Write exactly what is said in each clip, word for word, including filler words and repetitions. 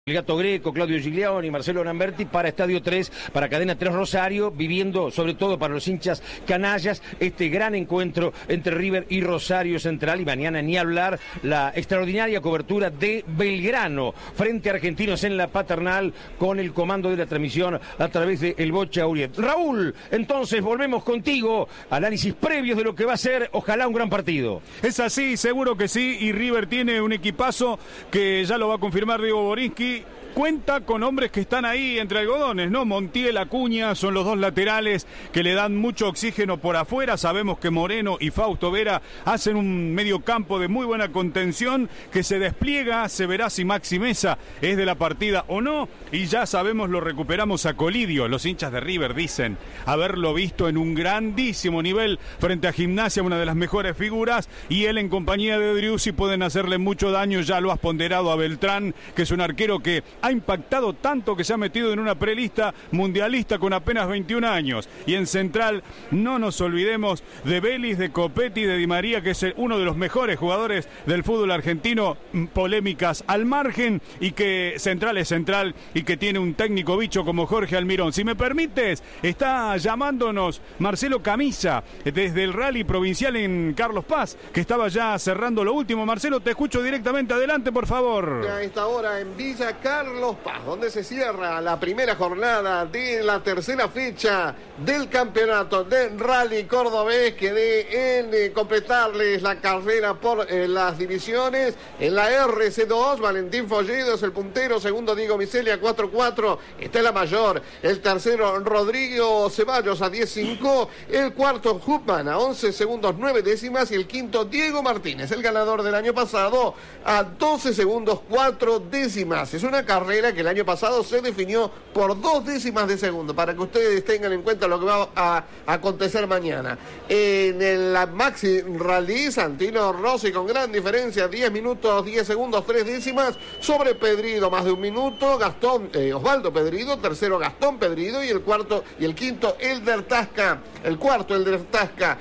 El Gato Greco, Claudio Giglioni, Marcelo Lamberti para Estadio tres, para Cadena tres Rosario, viviendo sobre todo para los hinchas canallas este gran encuentro entre River y Rosario Central, y mañana ni hablar la extraordinaria cobertura de Belgrano frente a Argentinos en la Paternal con el comando de la transmisión a través de El Bocha Uriet. Raúl, entonces volvemos contigo, análisis previos de lo que va a ser, ojalá un gran partido. Es así, seguro que sí, y River tiene un equipazo que ya lo va a confirmar Diego Borinsky. Cuenta con hombres que están ahí entre algodones, ¿no? Montiel, Acuña son los dos laterales que le dan mucho oxígeno por afuera. Sabemos que Moreno y Fausto Vera hacen un medio campo de muy buena contención que se despliega. Se verá si Maxi Mesa es de la partida o no. Y ya sabemos, lo recuperamos a Colidio. Los hinchas de River dicen haberlo visto en un grandísimo nivel frente a Gimnasia, una de las mejores figuras. Y él en compañía de Driussi pueden hacerle mucho daño. Ya lo has ponderado a Beltrán, que es un arquero que ha impactado tanto que se ha metido en una prelista mundialista con apenas veintiún años. Y en central no nos olvidemos de Vélez, de Copetti, de Di María, que es uno de los mejores jugadores del fútbol argentino. Polémicas al margen, y que central es central y que tiene un técnico bicho como Jorge Almirón. Si me permites, está llamándonos Marcelo Camisa desde el Rally Provincial en Carlos Paz, que estaba ya cerrando lo último. Marcelo, te escucho directamente, adelante por favor. A esta hora en Villa Carlos Paz, donde se cierra la primera jornada de la tercera fecha del campeonato del Rally Cordobés, que de en eh, completarles la carrera por eh, las divisiones. En la R C dos, Valentín Folledo es el puntero, segundo Diego Miselia cuatro cuatro, está en la mayor, el tercero Rodrigo Ceballos a diez cinco, el cuarto Hupman a once segundos nueve décimas, y el quinto Diego Martínez, el ganador del año pasado, a doce segundos cuatro décimas. Es una carrera que el año pasado se definió por dos décimas de segundo, para que ustedes tengan en cuenta lo que va a, a acontecer mañana. En el Maxi Rally, Santino Rossi con gran diferencia, diez minutos diez segundos tres décimas sobre Pedrido, más de un minuto. Gastón, eh, Osvaldo Pedrido, tercero Gastón Pedrido, y el cuarto y el quinto Elder Tasca, el cuarto Elder Tasca.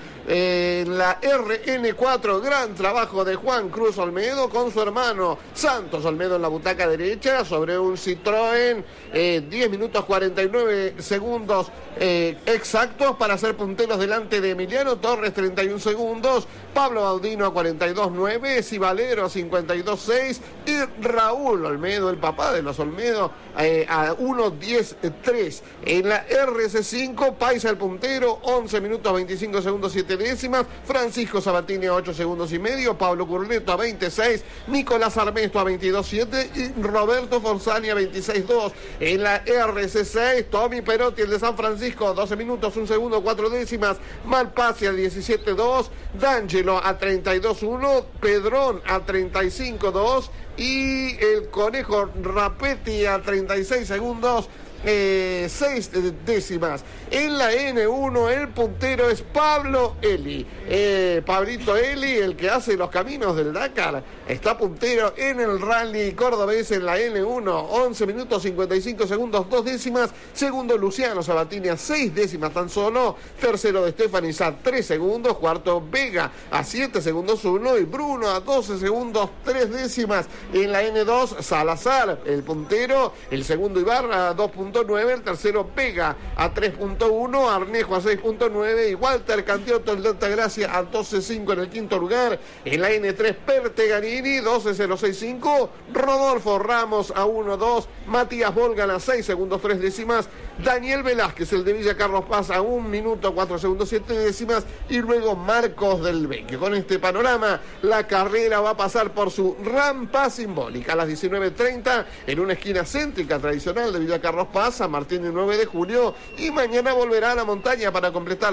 En la R N cuatro, gran trabajo de Juan Cruz Olmedo con su hermano Santos Olmedo en la butaca derecha sobre un Citroën, eh, diez minutos cuarenta y nueve segundos eh, exactos para ser punteros delante de Emiliano Torres, treinta y un segundos, Pablo Baudino a cuarenta y dos nueve, Cibalero a cincuenta y dos seis, y Raúl Olmedo, el papá de los Olmedo, eh, a uno diez tres. En la R C cinco, Paisa el puntero, once minutos veinticinco segundos siete décimas, Francisco Sabatini a ocho segundos y medio, Pablo Curleto a veintiséis, Nicolás Armesto a veintidós siete y Roberto Forzani a veintiséis dos. En la R C seis, Tommy Perotti, el de San Francisco, doce minutos un segundo cuatro décimas, Malpasi a diecisiete dos, D'Angelo a treinta y dos uno, Pedrón a treinta y cinco dos y el Conejo Rapetti a treinta y seis segundos Eh, seis décimas. En la N uno el puntero es Pablo Eli, eh, Pablito Eli, el que hace los caminos del Dakar, está puntero en el Rally Cordobés en la N uno, once minutos cincuenta y cinco segundos dos décimas. Segundo Luciano Sabatini a seis décimas tan solo, tercero de Stefanis a tres segundos, cuarto Vega a siete segundos uno, y Bruno a doce segundos tres décimas. En la N dos Salazar el puntero, el segundo Ibarra a dos punto nueve, el tercero Vega a tres punto uno, Arnejo a seis punto nueve y Walter Cantioto el de Altagracia a doce cinco en el quinto lugar. En la N tres Perteganini doce cero sesenta y cinco, Rodolfo Ramos a uno dos, Matías Volgan a seis segundos tres décimas, Daniel Velázquez el de Villa Carlos Paz a un minuto cuatro segundos siete décimas, y luego Marcos del Vecchio. Con este panorama la carrera va a pasar por su rampa simbólica a las diecinueve treinta en una esquina céntrica tradicional de Villa Carlos Paz, San Martín el nueve de julio, y mañana volverá a la montaña para completar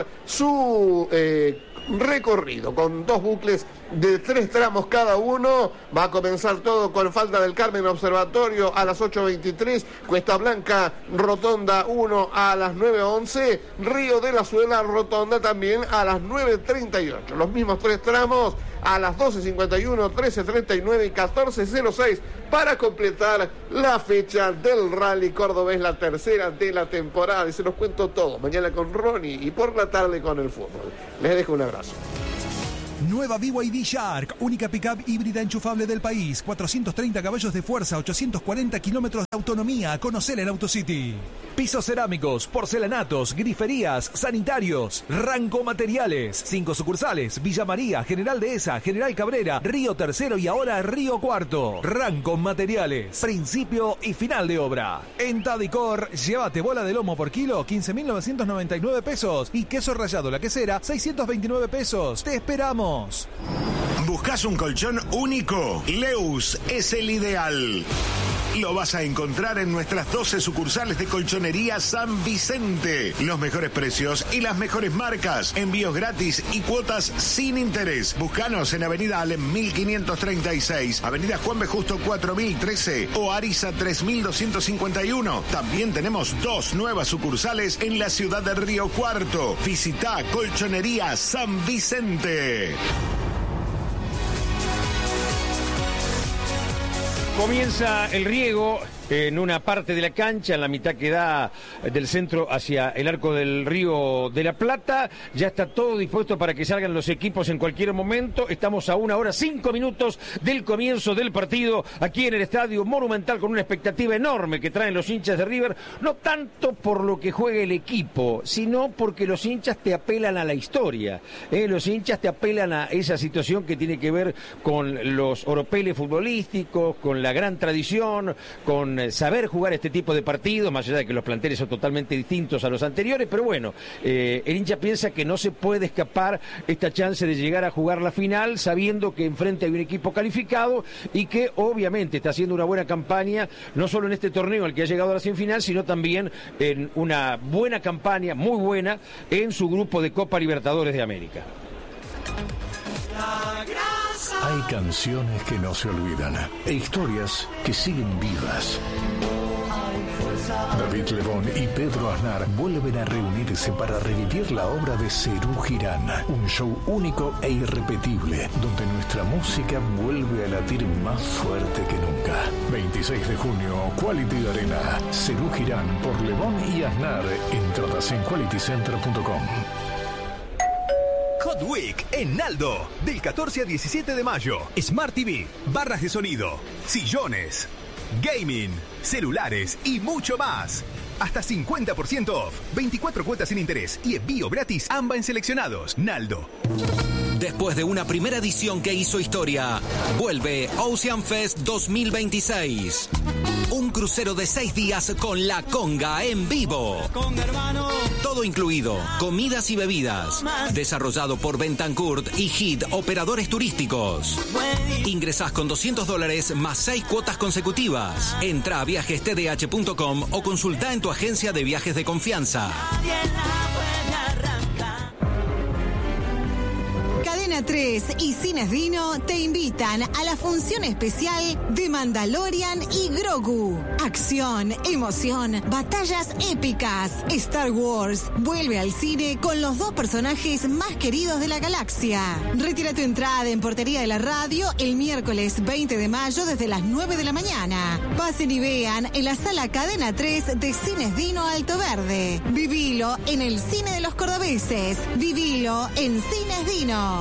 su eh, recorrido con dos bucles de tres tramos cada uno. Va a comenzar todo con Falda del Carmen Observatorio a las ocho veintitrés, Cuesta Blanca Rotonda uno a las nueve once, Río de la Suela Rotonda también a las nueve treinta y ocho. Los mismos tres tramos a las doce cincuenta y uno, trece treinta y nueve y catorce cero seis para completar la fecha del Rally Cordobés, la tercera de la temporada. Y se los cuento todo mañana con Ronnie y por la tarde con el fútbol. Les dejo un abrazo. Nueva B Y D Shark, única pickup híbrida enchufable del país. cuatrocientos treinta caballos de fuerza, ochocientos cuarenta kilómetros de autonomía. Conocela en AutoCity. Pisos cerámicos, porcelanatos, griferías, sanitarios. Ranco Materiales. Cinco sucursales. Villa María, General Dehesa, General Cabrera, Río Tercero y ahora Río Cuarto. Ranco Materiales. Principio y final de obra. En Tadicor, llévate bola de lomo por kilo, quince mil novecientos noventa y nueve pesos. Y queso rallado La Quesera, seiscientos veintinueve pesos. Te esperamos. ¿Buscas un colchón único? Leus es el ideal. Lo vas a encontrar en nuestras doce sucursales de Colchonería San Vicente. Los mejores precios y las mejores marcas. Envíos gratis y cuotas sin interés. Búscanos en Avenida Alem mil quinientos treinta y seis, Avenida Juan B. Justo cuatro mil trece o Ariza tres mil doscientos cincuenta y uno. También tenemos dos nuevas sucursales en la ciudad de Río Cuarto. Visita Colchonería San Vicente. Comienza el riego en una parte de la cancha, en la mitad que da del centro hacia el arco del Río de la Plata. Ya está todo dispuesto para que salgan los equipos en cualquier momento. Estamos a una hora, cinco minutos del comienzo del partido aquí en el Estadio Monumental, con una expectativa enorme que traen los hinchas de River, no tanto por lo que juega el equipo, sino porque los hinchas te apelan a la historia, ¿eh? Los hinchas te apelan a esa situación que tiene que ver con los oropeles futbolísticos, con la gran tradición, con saber jugar este tipo de partidos, más allá de que los planteles son totalmente distintos a los anteriores, pero bueno, eh, el hincha piensa que no se puede escapar esta chance de llegar a jugar la final, sabiendo que enfrente hay un equipo calificado y que obviamente está haciendo una buena campaña, no solo en este torneo al que ha llegado a la semifinal, sino también en una buena campaña, muy buena, en su grupo de Copa Libertadores de América. Hay canciones que no se olvidan e historias que siguen vivas. David Lebón y Pedro Aznar vuelven a reunirse para revivir la obra de Serú Girán, un show único e irrepetible, donde nuestra música vuelve a latir más fuerte que nunca. veintiséis de junio, Quality Arena, Serú Girán por Lebón y Aznar. Entradas en quality center punto com. Hot Week en Naldo, del catorce al diecisiete de mayo. Smart T V, barras de sonido, sillones, gaming, celulares y mucho más. Hasta cincuenta por ciento off, veinticuatro cuotas sin interés y envío gratis A M B A en seleccionados. Naldo. Después de una primera edición que hizo historia, vuelve Ocean Fest dos mil veintiséis. Un crucero de seis días con La Conga en vivo. Todo incluido, comidas y bebidas. Desarrollado por Bentancourt y Hit Operadores Turísticos. Ingresás con doscientos dólares más seis cuotas consecutivas. Entra a viajes t d h punto com o consulta en tu agencia de viajes de confianza. Cadena tres y Cines Dino te invitan a la función especial de Mandalorian y Grogu. Acción, emoción, batallas épicas. Star Wars vuelve al cine con los dos personajes más queridos de la galaxia. Retira tu entrada en Portería de la Radio el miércoles veinte de mayo desde las nueve de la mañana. Pasen y vean en la sala Cadena tres de Cines Dino Alto Verde. Vivilo en el cine de los cordobeses. Vivilo en Cines Dino.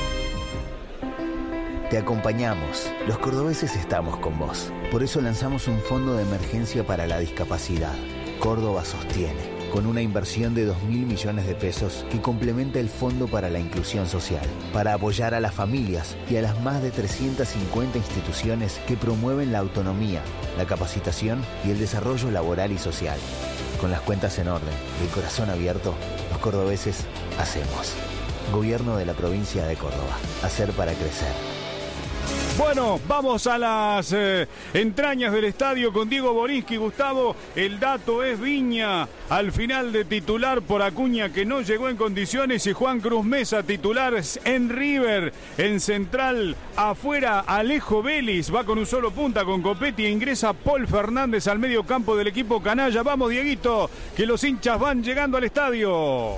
Te acompañamos. Los cordobeses estamos con vos. Por eso lanzamos un fondo de emergencia para la discapacidad. Córdoba sostiene, con una inversión de dos mil millones de pesos que complementa el Fondo para la Inclusión Social, para apoyar a las familias y a las más de trescientas cincuenta instituciones que promueven la autonomía, la capacitación y el desarrollo laboral y social. Con las cuentas en orden y el corazón abierto, los cordobeses hacemos. Gobierno de la provincia de Córdoba. Hacer para crecer. Bueno, vamos a las eh, entrañas del estadio con Diego Borinsky. Gustavo, el dato es Viña al final de titular por Acuña, que no llegó en condiciones, y Juan Cruz Mesa titular en River. En central afuera Alejo Vélez va con un solo punta con Copetti e ingresa Paul Fernández al medio campo del equipo canalla. Vamos, Dieguito, que los hinchas van llegando al estadio.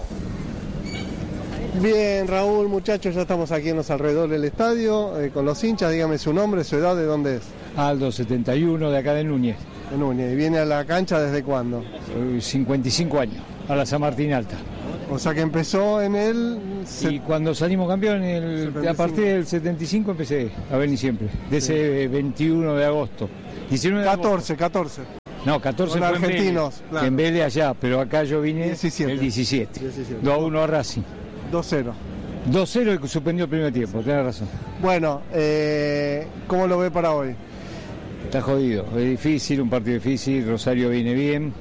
Bien, Raúl, muchachos, ya estamos aquí en los alrededores del estadio, eh, con los hinchas. Dígame su nombre, su edad, ¿de dónde es? Aldo, setenta y uno, de acá de Núñez. De Núñez. ¿Y viene a la cancha desde cuándo? cincuenta y cinco años, a la San Martín Alta. O sea que empezó en el... Y cuando salimos campeón, el, a partir del setenta y cinco empecé a venir siempre, de sí. ese veintiuno de agosto. diecinueve de catorce, agosto. catorce. No, catorce Con fue argentinos, en Vélez, claro. en Vélez allá, pero acá yo vine diecisiete. el diecisiete. dos a uno a Racing. dos cero. dos cero y suspendió el primer tiempo, tenés razón. Bueno, eh, ¿cómo lo ve para hoy? Está jodido, es difícil, un partido difícil, Rosario viene bien.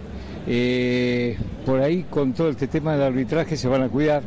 Eh, por ahí con todo este tema del arbitraje se van a cuidar.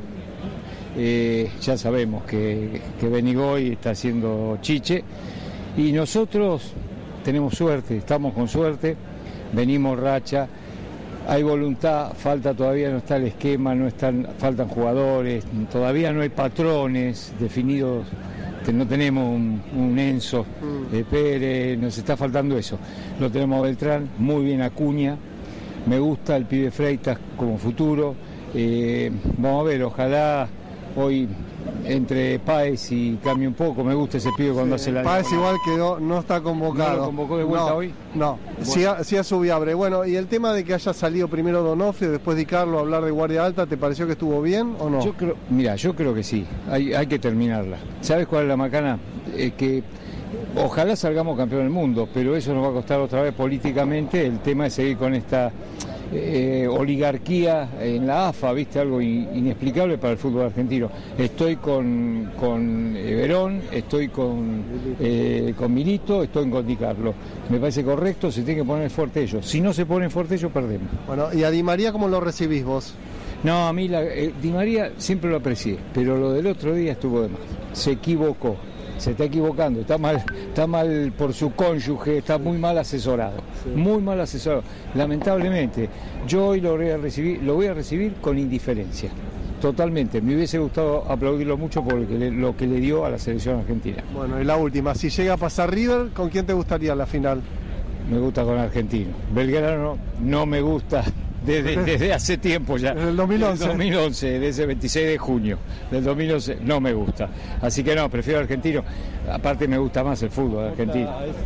Eh, ya sabemos que, que Benigoy está haciendo chiche y nosotros tenemos suerte, estamos con suerte, venimos racha, hay voluntad, falta todavía, no está el esquema, no están, faltan jugadores, todavía no hay patrones definidos, que no tenemos un, un Enzo eh, Pérez, nos está faltando eso. Lo tenemos a Beltrán, muy bien Acuña, me gusta el pibe Freitas como futuro, eh, vamos a ver, ojalá hoy entre Páez y cambie un poco, me gusta ese pibe cuando sí, hace la... Páez igual quedó, no está convocado. ¿No lo convocó de vuelta no, hoy? No, bueno. sí, a, sí a Subiabre. Bueno, y el tema de que haya salido primero Donofrio, después Di Carlo a hablar de guardia alta, ¿te pareció que estuvo bien o no? Yo creo, mira, yo creo que sí, hay, hay que terminarla. ¿Sabes cuál es la macana? Eh, que ojalá salgamos campeón del mundo, pero eso nos va a costar otra vez políticamente el tema de seguir con esta eh, oligarquía en la A F A, viste, algo in, inexplicable para el fútbol argentino. Estoy con, con eh, Verón, estoy con, eh, con Milito, estoy con Di Carlo. Me parece correcto, se tiene que poner fuerte ellos. Si no se ponen fuerte ellos, perdemos. Bueno, ¿y a Di María cómo lo recibís vos? No, a mí la, eh, Di María siempre lo aprecié, pero lo del otro día estuvo de más. Se equivocó. Se está equivocando, está mal, está mal por su cónyuge, está muy mal asesorado, sí. muy mal asesorado. Lamentablemente, yo hoy lo voy a recibir, lo voy a recibir con indiferencia, totalmente. Me hubiese gustado aplaudirlo mucho por lo que le, lo que le dio a la selección argentina. Bueno, y la última, si llega a pasar River, ¿con quién te gustaría la final? Me gusta con Argentino. Belgrano no me gusta. Desde, desde hace tiempo ya. Desde el dos mil once. Desde el dos mil once, desde el veintiséis de junio del dos mil once, no me gusta. Así que no, prefiero argentino. Aparte me gusta más el fútbol argentino.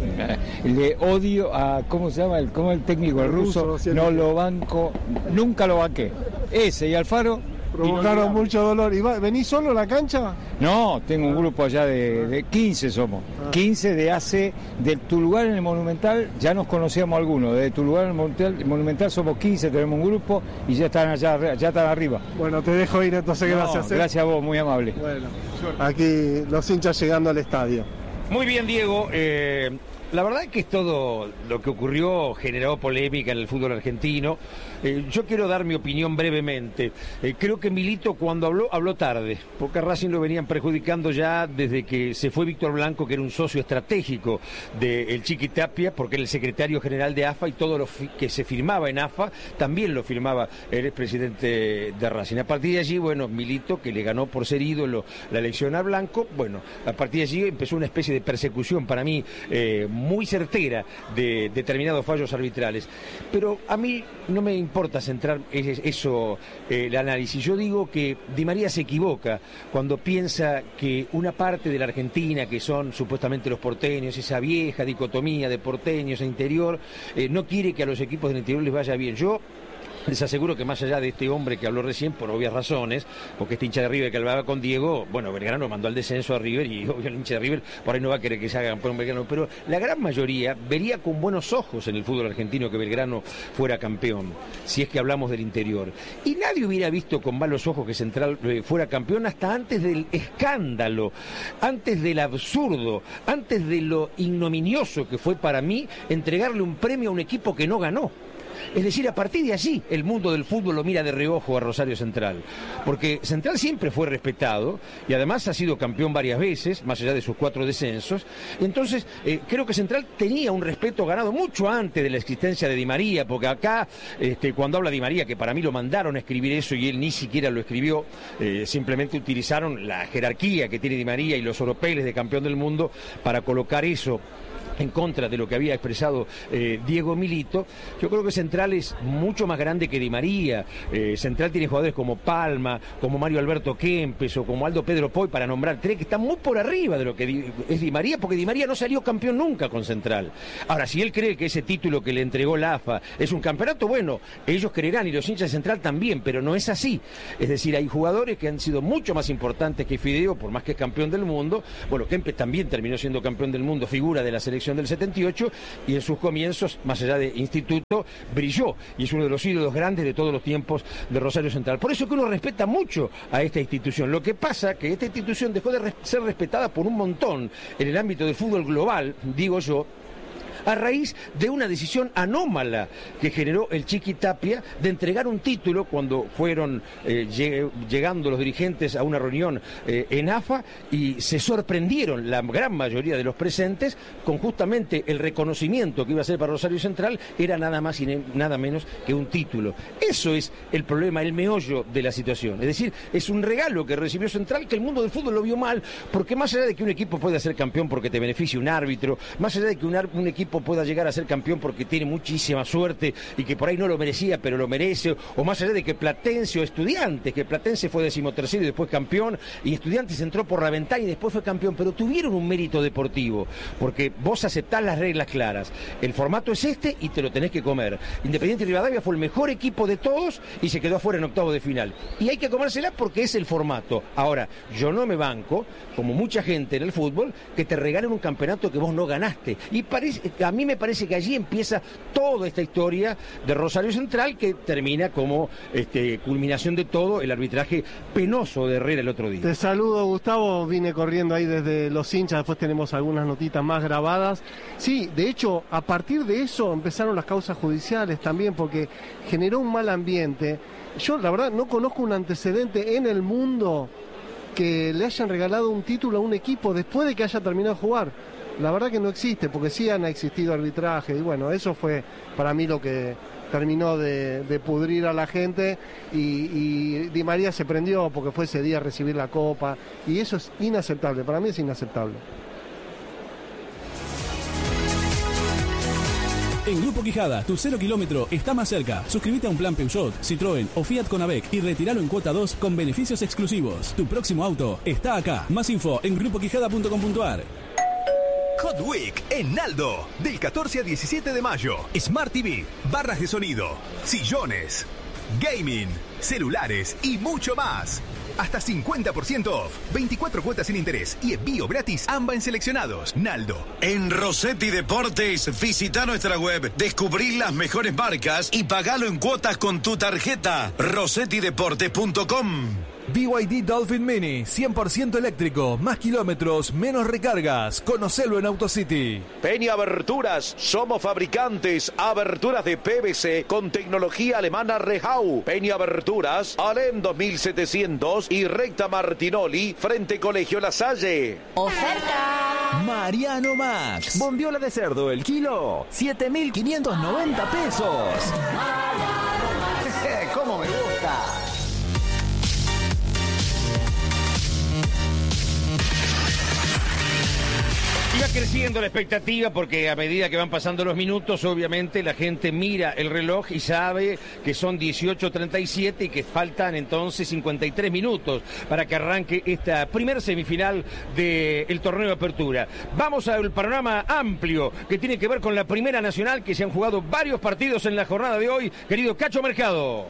Le odio a, ¿cómo se llama? El, ¿cómo el técnico, el ruso? No lo banco, nunca lo banqué. Ese y Alfaro. Provocaron mucho dolor. ¿Y va, venís solo a la cancha? No, tengo un grupo allá de, de quince somos. Ah. quince de hace, de tu lugar en el Monumental, ya nos conocíamos algunos. De tu lugar en el Monumental, el Monumental somos quince, tenemos un grupo y ya están allá, ya están arriba. Bueno, te dejo ir entonces, no, gracias. ¿eh? Gracias a vos, muy amable. Bueno, aquí los hinchas llegando al estadio. Muy bien, Diego. Eh... La verdad es que todo lo que ocurrió generó polémica en el fútbol argentino. Eh, yo quiero dar mi opinión brevemente. Eh, creo que Milito cuando habló, habló tarde, porque a Racing lo venían perjudicando ya desde que se fue Víctor Blanco, que era un socio estratégico del Chiqui Tapia, porque era el secretario general de A F A y todo lo que se firmaba en A F A también lo firmaba el expresidente de Racing. A partir de allí, bueno, Milito, que le ganó por ser ídolo la elección a Blanco, bueno, a partir de allí empezó una especie de persecución para mí eh, muy certera de determinados fallos arbitrales. Pero a mí no me importa centrar eso, eh, el análisis. Yo digo que Di María se equivoca cuando piensa que una parte de la Argentina, que son supuestamente los porteños, esa vieja dicotomía de porteños e interior, eh, no quiere que a los equipos del interior les vaya bien. Yo les aseguro que más allá de este hombre que habló recién, por obvias razones, porque este hincha de River que hablaba con Diego, bueno, Belgrano mandó al descenso a River y obvio el hincha de River por ahí no va a querer que se haga campeón Belgrano, pero la gran mayoría vería con buenos ojos en el fútbol argentino que Belgrano fuera campeón, si es que hablamos del interior. Y nadie hubiera visto con malos ojos que Central eh, fuera campeón hasta antes del escándalo, antes del absurdo, antes de lo ignominioso que fue para mí entregarle un premio a un equipo que no ganó. Es decir, a partir de allí el mundo del fútbol lo mira de reojo a Rosario Central, porque Central siempre fue respetado y además ha sido campeón varias veces, más allá de sus cuatro descensos. Entonces eh, creo que Central tenía un respeto ganado mucho antes de la existencia de Di María, porque acá este, cuando habla Di María, que para mí lo mandaron a escribir eso y él ni siquiera lo escribió, eh, simplemente utilizaron la jerarquía que tiene Di María y los oropeles de campeón del mundo para colocar eso en contra de lo que había expresado eh, Diego Milito. Yo creo que Central es mucho más grande que Di María. Eh, Central tiene jugadores como Palma, como Mario Alberto Kempes o como Aldo Pedro Poy, para nombrar tres, que están muy por arriba de lo que di, es Di María, porque Di María no salió campeón nunca con Central. Ahora, si él cree que ese título que le entregó la A F A es un campeonato, bueno, ellos creerán, y los hinchas de Central también, pero no es así. Es decir, hay jugadores que han sido mucho más importantes que Fideo, por más que es campeón del mundo. Bueno, Kempes también terminó siendo campeón del mundo, figura de la selección del setenta y ocho, y en sus comienzos, más allá de instituto, brilló y es uno de los ídolos grandes de todos los tiempos de Rosario Central. Por eso que uno respeta mucho a esta institución. Lo que pasa que esta institución dejó de res- ser respetada por un montón en el ámbito del fútbol global, digo yo, a raíz de una decisión anómala que generó el Chiqui Tapia de entregar un título cuando fueron eh, lleg- llegando los dirigentes a una reunión eh, en A F A, y se sorprendieron la gran mayoría de los presentes con justamente el reconocimiento que iba a ser para Rosario Central, era nada más y ne- nada menos que un título. Eso es el problema, el meollo de la situación. Es decir, es un regalo que recibió Central, que el mundo del fútbol lo vio mal, porque más allá de que un equipo pueda ser campeón porque te beneficie un árbitro, más allá de que un, ar- un equipo pueda llegar a ser campeón porque tiene muchísima suerte y que por ahí no lo merecía pero lo merece, o más allá de que Platense o Estudiantes, que Platense fue decimotercero y después campeón, y Estudiantes entró por la ventana y después fue campeón, pero tuvieron un mérito deportivo, porque vos aceptás las reglas claras, el formato es este y te lo tenés que comer. Independiente Rivadavia fue el mejor equipo de todos y se quedó afuera en octavo de final, y hay que comérsela porque es el formato. Ahora, yo no me banco, como mucha gente en el fútbol, que te regalen un campeonato que vos no ganaste, y parece, a mí me parece que allí empieza toda esta historia de Rosario Central, que termina como este, culminación de todo el arbitraje penoso de Herrera el otro día. Te saludo, Gustavo, vine corriendo ahí desde los hinchas, después tenemos algunas notitas más grabadas. Sí, de hecho, a partir de eso empezaron las causas judiciales también, porque generó un mal ambiente. Yo, la verdad, no conozco un antecedente en el mundo que le hayan regalado un título a un equipo después de que haya terminado de jugar. La verdad que no existe, porque sí han existido arbitrajes, y bueno, eso fue para mí lo que terminó de, de pudrir a la gente, y, y Di María se prendió porque fue ese día a recibir la copa, y eso es inaceptable, para mí es inaceptable. En Grupo Quijada, tu cero kilómetro está más cerca. Suscríbete a un plan Peugeot, Citroën o Fiat Conavec y retíralo en cuota dos con beneficios exclusivos. Tu próximo auto está acá. Más info en grupo quijada punto com punto a r. Hot Week en Naldo, del catorce al diecisiete de mayo. Smart T V, barras de sonido, sillones, gaming, celulares y mucho más. Hasta cincuenta por ciento off, veinticuatro cuotas sin interés y envío gratis A M B A en seleccionados. Naldo. En Rossetti Deportes, visita nuestra web, descubrí las mejores marcas y pagalo en cuotas con tu tarjeta. rossetti deportes punto com. B Y D Dolphin Mini, cien por ciento eléctrico, más kilómetros, menos recargas. Conocelo en AutoCity. Peña Aberturas, somos fabricantes, aberturas de P V C con tecnología alemana Rehau. Peña Aberturas, Alem dos mil setecientos y Recta Martinoli, frente Colegio La Salle. ¡Oferta! Mariano Max. Bondiola de cerdo el kilo, siete mil quinientos noventa pesos. ¿Cómo me gusta? Y va creciendo la expectativa porque a medida que van pasando los minutos, obviamente la gente mira el reloj y sabe que son dieciocho treinta y siete y que faltan entonces cincuenta y tres minutos para que arranque esta primera semifinal del torneo de apertura. Vamos al panorama amplio que tiene que ver con la Primera Nacional, que se han jugado varios partidos en la jornada de hoy. Querido Cacho Mercado.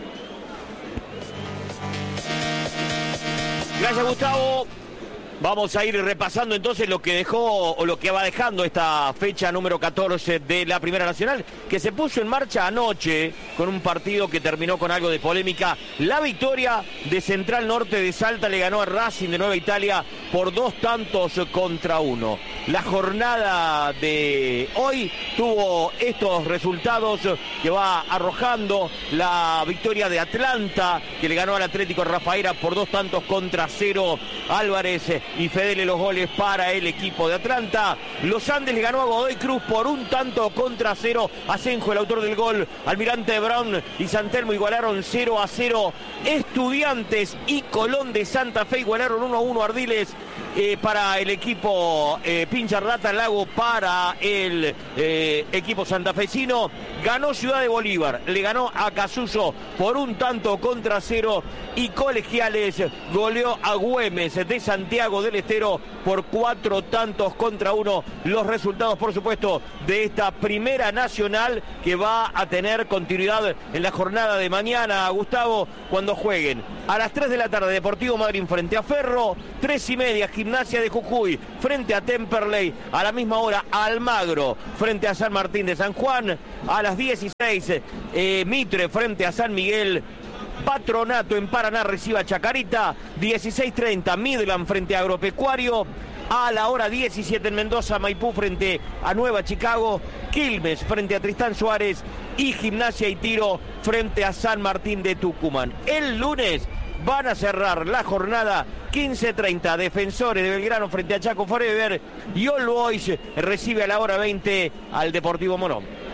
Gracias, Gustavo. Vamos a ir repasando entonces lo que dejó o lo que va dejando esta fecha número catorce de la Primera Nacional, que se puso en marcha anoche con un partido que terminó con algo de polémica. La victoria de Central Norte de Salta le ganó a Racing de Nueva Italia por dos tantos contra uno. La jornada de hoy tuvo estos resultados que va arrojando: la victoria de Atlanta, que le ganó al Atlético Rafaela por dos tantos contra cero. Álvarez y Fedele los goles para el equipo de Atlanta. Los Andes le ganó a Godoy Cruz por un tanto contra cero. Asenjo, el autor del gol. Almirante de Brown y San Telmo igualaron cero a cero. Estudiantes y Colón de Santa Fe igualaron uno a uno. Ardiles eh, para el equipo eh, Pincha Rata Lago, para el eh, equipo santafesino. Ganó Ciudad de Bolívar, le ganó a Casuso por un tanto contra cero, y Colegiales goleó a Güemes de Santiago del Estero por cuatro tantos contra uno. Los resultados, por supuesto, de esta primera nacional que va a tener continuidad en la jornada de mañana, Gustavo, cuando jueguen a las tres de la tarde Deportivo Madryn frente a Ferro, tres y media Gimnasia de Jujuy frente a Temperley, a la misma hora Almagro frente a San Martín de San Juan, a las dieciséis eh, Mitre frente a San Miguel. Patronato en Paraná recibe a Chacarita, dieciséis treinta Midland frente a Agropecuario, a la hora diecisiete en Mendoza Maipú frente a Nueva Chicago, Quilmes frente a Tristán Suárez y Gimnasia y Tiro frente a San Martín de Tucumán. El lunes van a cerrar la jornada quince treinta Defensores de Belgrano frente a Chaco Forever, y All Boys recibe a la hora veinte al Deportivo Morón.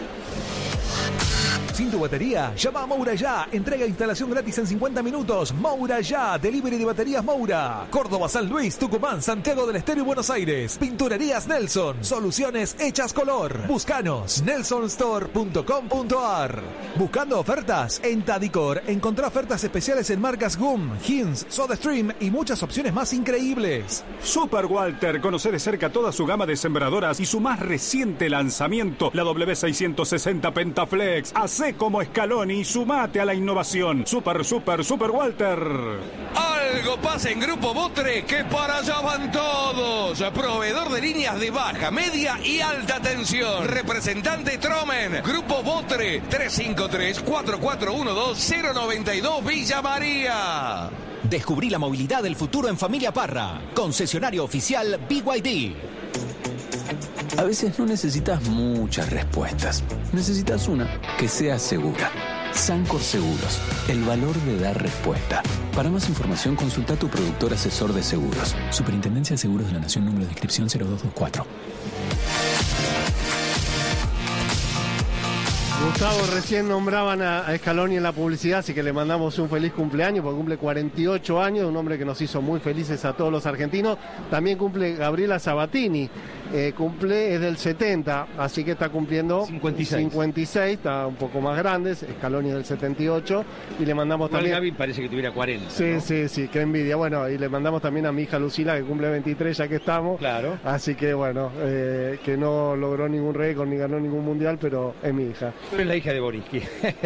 Sin tu batería, llama a Moura Ya. Entrega e instalación gratis en cincuenta minutos. Moura Ya, delivery de baterías Moura. Córdoba, San Luis, Tucumán, Santiago del Estero y Buenos Aires. Pinturerías Nelson. Soluciones hechas color. Búscanos. nelson store punto com punto ar. Buscando ofertas en Tadicor. Encontrá ofertas especiales en marcas Gum, Hins, SodaStream y muchas opciones más increíbles. Super Walter, conoce de cerca toda su gama de sembradoras y su más reciente lanzamiento, la W seiscientos sesenta Pentaflex. Hacé como Scaloni y sumate a la innovación. Super, super, super Walter. Algo pasa en Grupo Botre, que para allá van todos. Proveedor de líneas de baja, media y alta tensión. Representante Tromen. Grupo Botre, tres cinco tres, cuatro cuatro uno dos, cero nueve dos Villa María. Descubrí la movilidad del futuro en Familia Parra. Concesionario oficial B Y D. A veces no necesitas muchas respuestas. Necesitas una que sea segura. Sancor Seguros, el valor de dar respuesta. Para más información, consulta a tu productor asesor de seguros. Superintendencia de Seguros de la Nación, número de inscripción cero dos dos cuatro. Gustavo, recién nombraban a, a Scaloni en la publicidad, así que le mandamos un feliz cumpleaños, porque cumple cuarenta y ocho años, un hombre que nos hizo muy felices a todos los argentinos. También cumple Gabriela Sabatini, eh, cumple, es del setenta, así que está cumpliendo cincuenta y seis, cincuenta y seis, está un poco más grande. Scaloni es del setenta y ocho, y le mandamos Igual también... Gaby parece que tuviera cuarenta. Sí, ¿no? sí, sí, qué envidia. Bueno, y le mandamos también a mi hija Lucila, que cumple veintitrés, ya que estamos. Claro. Así que bueno, eh, que no logró ningún récord ni ganó ningún mundial, pero es mi hija. Pero es la hija de Borinsky.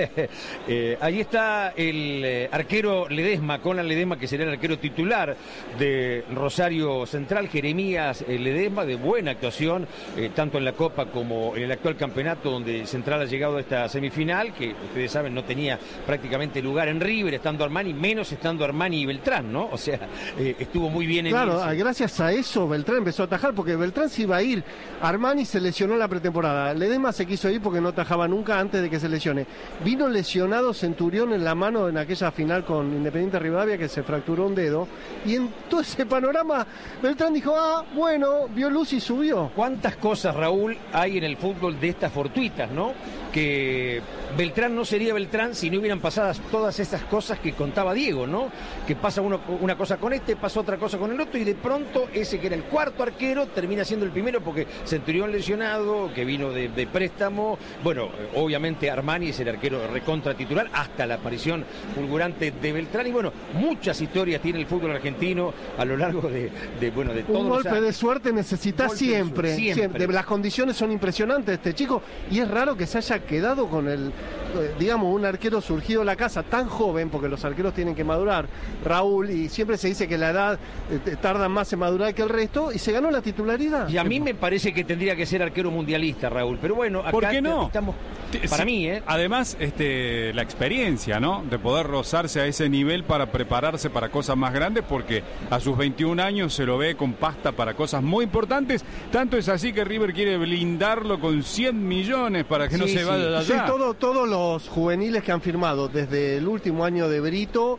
eh, ahí está el eh, arquero Ledesma, Conan Ledesma, que será el arquero titular de Rosario Central. Jeremías eh, Ledesma, de buena actuación, eh, tanto en la Copa como en el actual campeonato, donde Central ha llegado a esta semifinal, que ustedes saben no tenía prácticamente lugar en River, estando Armani, menos estando Armani y Beltrán, ¿no? O sea, eh, estuvo muy bien en Claro, irse. gracias a eso Beltrán empezó a atajar, porque Beltrán se iba a ir. Armani se lesionó en la pretemporada. Ledesma se quiso ir porque no atajaba nunca antes de que se lesione. Vino lesionado Centurión en la mano en aquella final con Independiente Rivadavia, que se fracturó un dedo, y en todo ese panorama Beltrán dijo, ah, bueno, vio luz y subió. ¿Cuántas cosas, Raúl, hay en el fútbol de estas fortuitas, no? Que Beltrán no sería Beltrán si no hubieran pasado todas esas cosas que contaba Diego, ¿no? Que pasa uno, una cosa con este, pasa otra cosa con el otro, y de pronto ese que era el cuarto arquero termina siendo el primero, porque Centurión lesionado, que vino de, de préstamo. Bueno, obviamente Armani es el arquero recontra titular hasta la aparición fulgurante de Beltrán, y bueno, muchas historias tiene el fútbol argentino a lo largo de, de bueno, de todos Un los golpe años. de suerte necesitas Golpe de siempre, suerte, siempre. siempre. Las condiciones son impresionantes este chico, y es raro que se haya quedado con el, eh, digamos, un arquero surgido de la casa tan joven, porque los arqueros tienen que madurar, Raúl, y siempre se dice que la edad eh, tarda más en madurar que el resto, y se ganó la titularidad. Y a mí me parece que tendría que ser arquero mundialista, Raúl, pero bueno, acá ¿por qué no? estamos... Para Sí, mí, ¿eh? Además, este, la experiencia, ¿no? De poder rozarse a ese nivel para prepararse para cosas más grandes, porque a sus veintiún años se lo ve con pasta para cosas muy importantes. Tanto es así que River quiere blindarlo con cien millones para que no Sí, se vaya de sí. allá. Sí, todo, todos los juveniles que han firmado desde el último año de Brito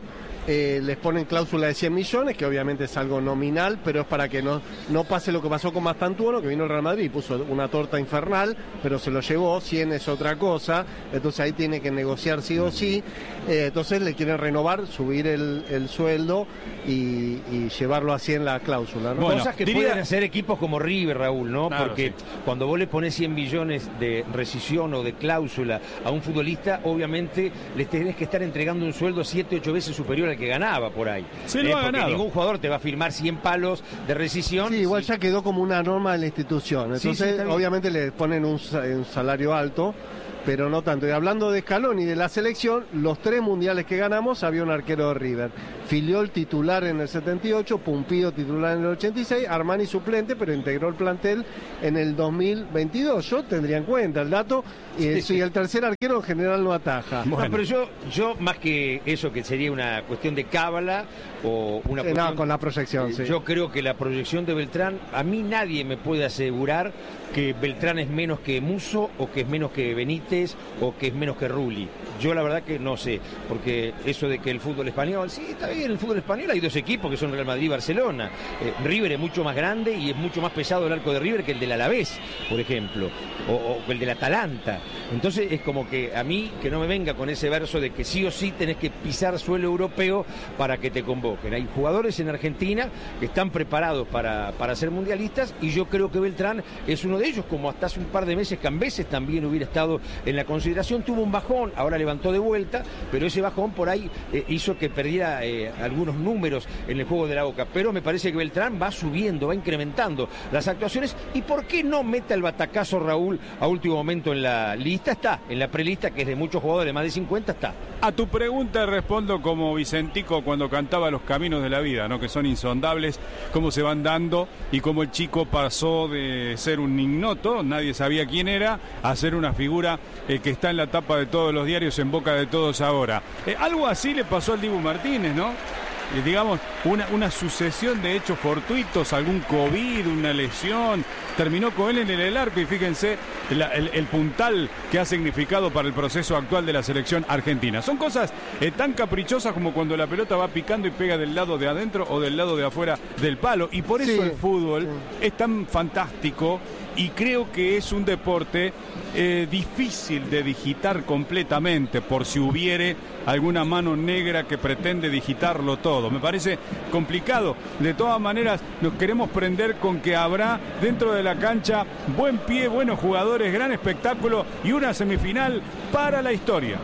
eh, les ponen cláusula de cien millones, que obviamente es algo nominal, pero es para que no, no pase lo que pasó con Mastantuono, que vino el Real Madrid y puso una torta infernal, pero se lo llevó, cien es otra cosa, entonces ahí tiene que negociar sí o sí, eh, entonces le quieren renovar, subir el, el sueldo y, y llevarlo así en la cláusula, ¿no? Bueno, cosas que diría... pueden hacer equipos como River, Raúl, ¿no? Claro, Porque sí. cuando vos le pones cien millones de rescisión o de cláusula a un futbolista, obviamente le tenés que estar entregando un sueldo siete, ocho veces superior al que ganaba por ahí. Se lo eh, ha porque ganado. ningún jugador te va a firmar cien palos de rescisión. Sí, igual ya quedó como una norma de la institución, Sí, sí, entonces está bien. obviamente le ponen un, sa- un salario alto, pero no tanto. Y hablando de Scaloni y de la selección, los tres mundiales que ganamos había un arquero de River. Filiol titular en el setenta y ocho, Pumpido titular en el ochenta y seis, Armani suplente, pero integró el plantel en el dos mil veintidós. Yo tendría en cuenta el dato, y el, Sí. y el tercer arquero en general no ataja. No, pero yo, yo más que eso, que sería una cuestión de cábala o una Sí, cuestión... no, con la proyección, eh, sí. Yo creo que la proyección de Beltrán, a mí nadie me puede asegurar que Beltrán es menos que Musso, o que es menos que Benítez, o que es menos que Rulli. Yo la verdad que no sé, porque eso de que el fútbol español, sí, está bien, el fútbol español hay dos equipos que son Real Madrid y Barcelona. Eh, River es mucho más grande y es mucho más pesado el arco de River que el del Alavés, por ejemplo, o, o el del Atalanta. Entonces es como que a mí, que no me venga con ese verso de que sí o sí tenés que pisar suelo europeo para que te convoquen. Hay jugadores en Argentina que están preparados para, para ser mundialistas, y yo creo que Beltrán es uno de ellos, como hasta hace un par de meses Cambeses también hubiera estado en la consideración. Tuvo un bajón, ahora levantó de vuelta, pero ese bajón por ahí eh, hizo que perdiera eh, algunos números en el juego de la Boca. Pero me parece que Beltrán va subiendo, va incrementando las actuaciones. ¿Y por qué no meta el batacazo, Raúl, a último momento en la lista? Está, en la prelista, que es de muchos jugadores, más de cincuenta, está. A tu pregunta respondo como Vicentico cuando cantaba Los Caminos de la Vida, ¿no? Que son insondables, cómo se van dando y cómo el chico pasó de ser un ignoto, nadie sabía quién era, a ser una figura eh, que está en la tapa de todos los diarios, en boca de todos ahora. Eh, algo así le pasó al Dibu Martínez, ¿no? Eh, digamos, una, una sucesión de hechos fortuitos, algún COVID, una lesión, terminó con él en el arco, y fíjense la, el, el puntal que ha significado para el proceso actual de la selección argentina. Son cosas eh, tan caprichosas como cuando la pelota va picando y pega del lado de adentro o del lado de afuera del palo, y por eso Sí, el fútbol es tan fantástico, y creo que es un deporte eh, difícil de digitar completamente, por si hubiere alguna mano negra que pretende digitarlo todo. Me parece complicado. De todas maneras, nos queremos prender con que habrá dentro de la cancha buen pie, buenos jugadores, gran espectáculo y una semifinal para la historia.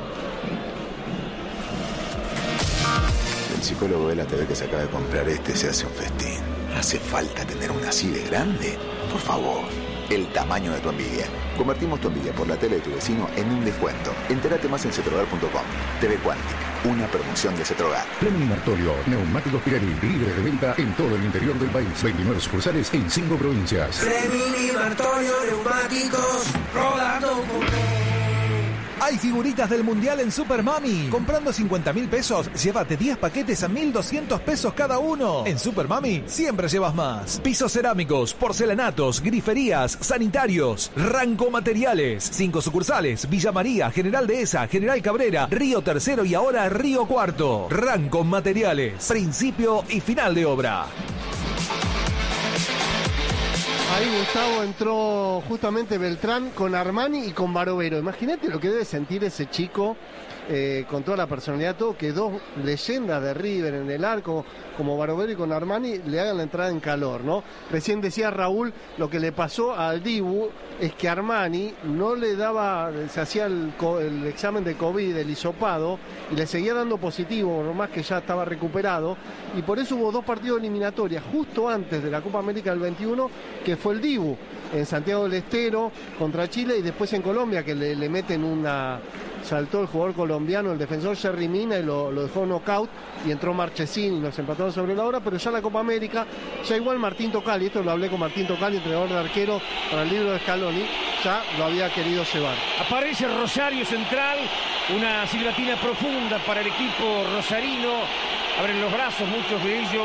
El psicólogo de la T V que se acaba de comprar este se hace un festín. ¿Hace falta tener una así de grande? Por favor. El tamaño de tu envidia. Convertimos tu envidia por la tele de tu vecino en un descuento. Entérate más en cetrogar punto com. T V Quantic, una promoción de Cetrogar. Fleming Martolio, neumáticos Pirelli, libre de venta en todo el interior del país. veintinueve sucursales en cinco provincias. Fleming y Martolio Neumáticos, rodando con... Hay figuritas del Mundial en Super Mami. Comprando cincuenta mil pesos, llévate diez paquetes a mil doscientos pesos cada uno. En Super Mami siempre llevas más. Pisos cerámicos, porcelanatos, griferías, sanitarios, Ranco Materiales. Cinco sucursales: Villa María, General Dehesa, General Cabrera, Río Tercero y ahora Río Cuarto. Ranco Materiales. Principio y final de obra. Ahí, Gustavo, entró justamente Beltrán con Armani y con Barovero. Imagínate lo que debe sentir ese chico, eh, con toda la personalidad, todo, que dos leyendas de River en el arco, como Barovero y con Armani, le hagan la entrada en calor, ¿no? Recién decía Raúl, lo que le pasó al Dibu es que Armani no le daba, se hacía el, el examen de COVID, el hisopado, y le seguía dando positivo, nomás que ya estaba recuperado, y por eso hubo dos partidos eliminatorias justo antes de la Copa América del veintiuno, que fue el Dibu, en Santiago del Estero contra Chile, y después en Colombia, que le, le meten una... Saltó el jugador colombiano, el defensor Jerry Mina, y lo, lo dejó knockout, y entró Marchesín y los empataron sobre la hora. Pero ya la Copa América, ya igual Martín Tocali, esto lo hablé con Martín Tocali, entrenador de arquero para el libro de Scaloni, ya lo había querido llevar. Aparece Rosario Central, una silbatina profunda para el equipo rosarino. Abren los brazos muchos de ellos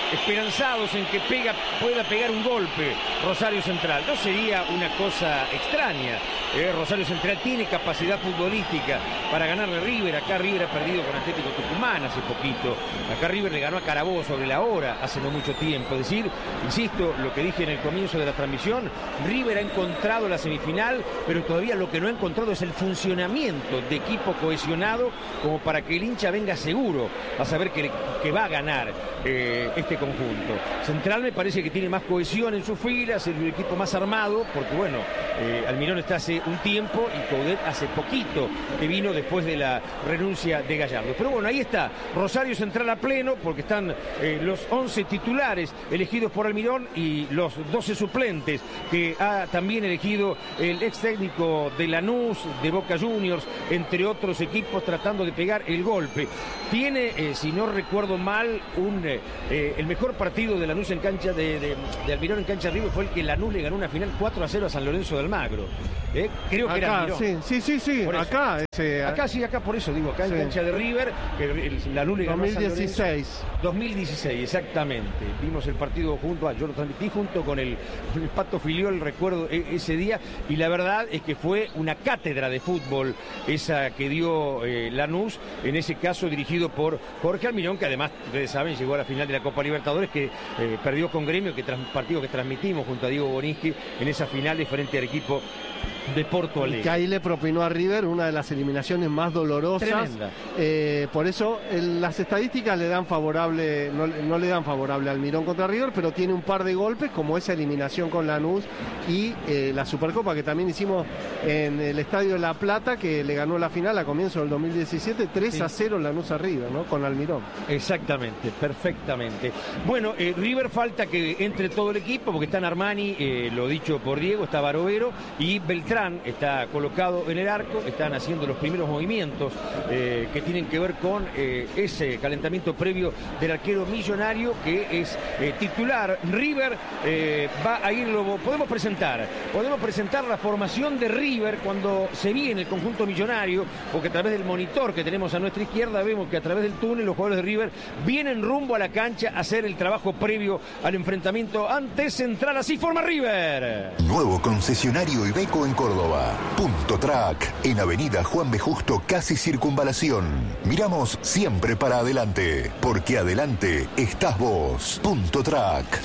esperanzados en que pega, pueda pegar un golpe Rosario Central. No sería una cosa extraña. Eh, Rosario Central tiene capacidad futbolística para ganarle a River. Acá River ha perdido con Atlético Tucumán hace poquito. Acá River le ganó a Carabobo sobre la hora hace no mucho tiempo. Es decir, insisto, lo que dije en el comienzo de la transmisión, River ha encontrado la semifinal, pero todavía lo que no ha encontrado es el funcionamiento de equipo cohesionado como para que el hincha venga seguro a saber que, que va a ganar eh, este conjunto. Central me parece que tiene más cohesión en sus filas, el equipo más armado, porque bueno, eh, Almirón está hace un tiempo y Coudet hace poquito que vino después de la renuncia de Gallardo. Pero bueno, ahí está Rosario Central a pleno, porque están eh, los once titulares elegidos por Almirón y los doce suplentes que ha también elegido el ex técnico de Lanús, de Boca Juniors, entre otros equipos, tratando de pegar el golpe. Tiene, eh, si no recuerdo mal, un eh, el mejor partido de Lanús en cancha de, de, de Almirón en cancha de River fue el que Lanús le ganó una final cuatro a cero a San Lorenzo de Almagro. Eh, creo que acá, era Almirón. Sí, sí, sí, sí. acá. Ese, acá sí, acá por eso digo, acá sí. en cancha de River, que Lanús le ganó dos mil dieciséis. a San Lorenzo. dos mil dieciséis, exactamente. Vimos el partido junto a, yo lo transmití junto con el, con el Pato Filiol, recuerdo ese día, y la verdad es que fue una cátedra de fútbol esa que dio eh, Lanús, en ese caso dirigido por Jorge Almirón, que además, ustedes saben, llegó a la final de la Copa Libertadores, que eh, perdió con Gremio, que tras, partido que transmitimos junto a Diego Borinsky en esa final de frente al equipo de Porto Alegre. Que ahí le propinó a River una de las eliminaciones más dolorosas. Tremenda. Eh, por eso el, las estadísticas le dan favorable, no, no le dan favorable a Almirón contra River, pero tiene un par de golpes como esa eliminación con Lanús y eh, la Supercopa que también hicimos en el Estadio de La Plata, que le ganó la final a comienzo del dos mil diecisiete, tres a cero Lanús a River, ¿no? Con Almirón. Exactamente, perfectamente. Bueno, eh, River falta que entre todo el equipo, porque están Armani, eh, lo dicho por Diego, está Barovero y Beltrán está colocado en el arco, están haciendo los primeros movimientos eh, que tienen que ver con eh, ese calentamiento previo del arquero Millonario, que es eh, titular. River eh, va a irlo, podemos presentar, podemos presentar la formación de River cuando se viene el conjunto Millonario, porque a través del monitor que tenemos a nuestra izquierda vemos que a través del túnel los jugadores de River vienen rumbo a la cancha a hacer el trabajo previo al enfrentamiento ante Central. Así forma River. Nuevo concesionario Iveco en Córdoba. Punto Track, en Avenida Juan B. Justo, casi Circunvalación. Miramos siempre para adelante, porque adelante estás vos. Punto Track.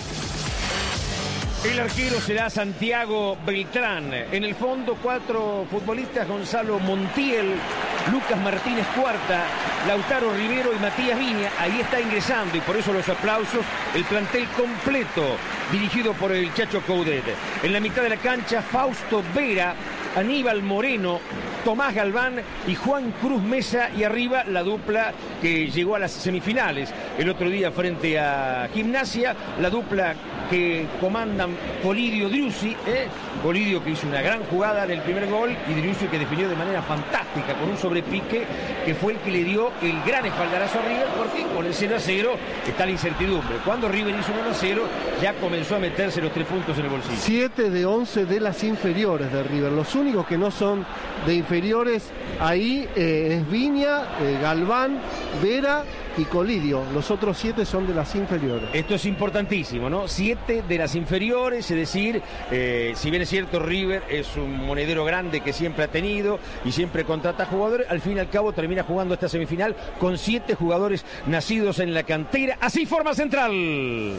El arquero será Santiago Beltrán. En el fondo, cuatro futbolistas: Gonzalo Montiel, Lucas Martínez Cuarta, Lautaro Rivero y Matías Viña. Ahí está ingresando, y por eso los aplausos, el plantel completo dirigido por el Chacho Coudet. En la mitad de la cancha, Fausto Vera, Aníbal Moreno, Tomás Galván y Juan Cruz Mesa, y arriba la dupla que llegó a las semifinales el otro día frente a Gimnasia, la dupla que comandan Polidio Driussi, ¿eh? Polidio, que hizo una gran jugada en el primer gol, y Driussi, que definió de manera fantástica con un sobrepique que fue el que le dio el gran espaldarazo a River, porque con el cero a cero está la incertidumbre. Cuando River hizo uno a cero ya comenzó a meterse los tres puntos en el bolsillo. siete de once de las inferiores de River. Los únicos que no son de inferiores ahí eh, es Viña, eh, Galván, Vera y Colidio. Los otros siete son de las inferiores. Esto es importantísimo, ¿no? Siete de las inferiores, es decir, eh, si bien es cierto, River es un monedero grande que siempre ha tenido y siempre contrata jugadores, al fin y al cabo termina jugando esta semifinal con siete jugadores nacidos en la cantera. Así forma Central.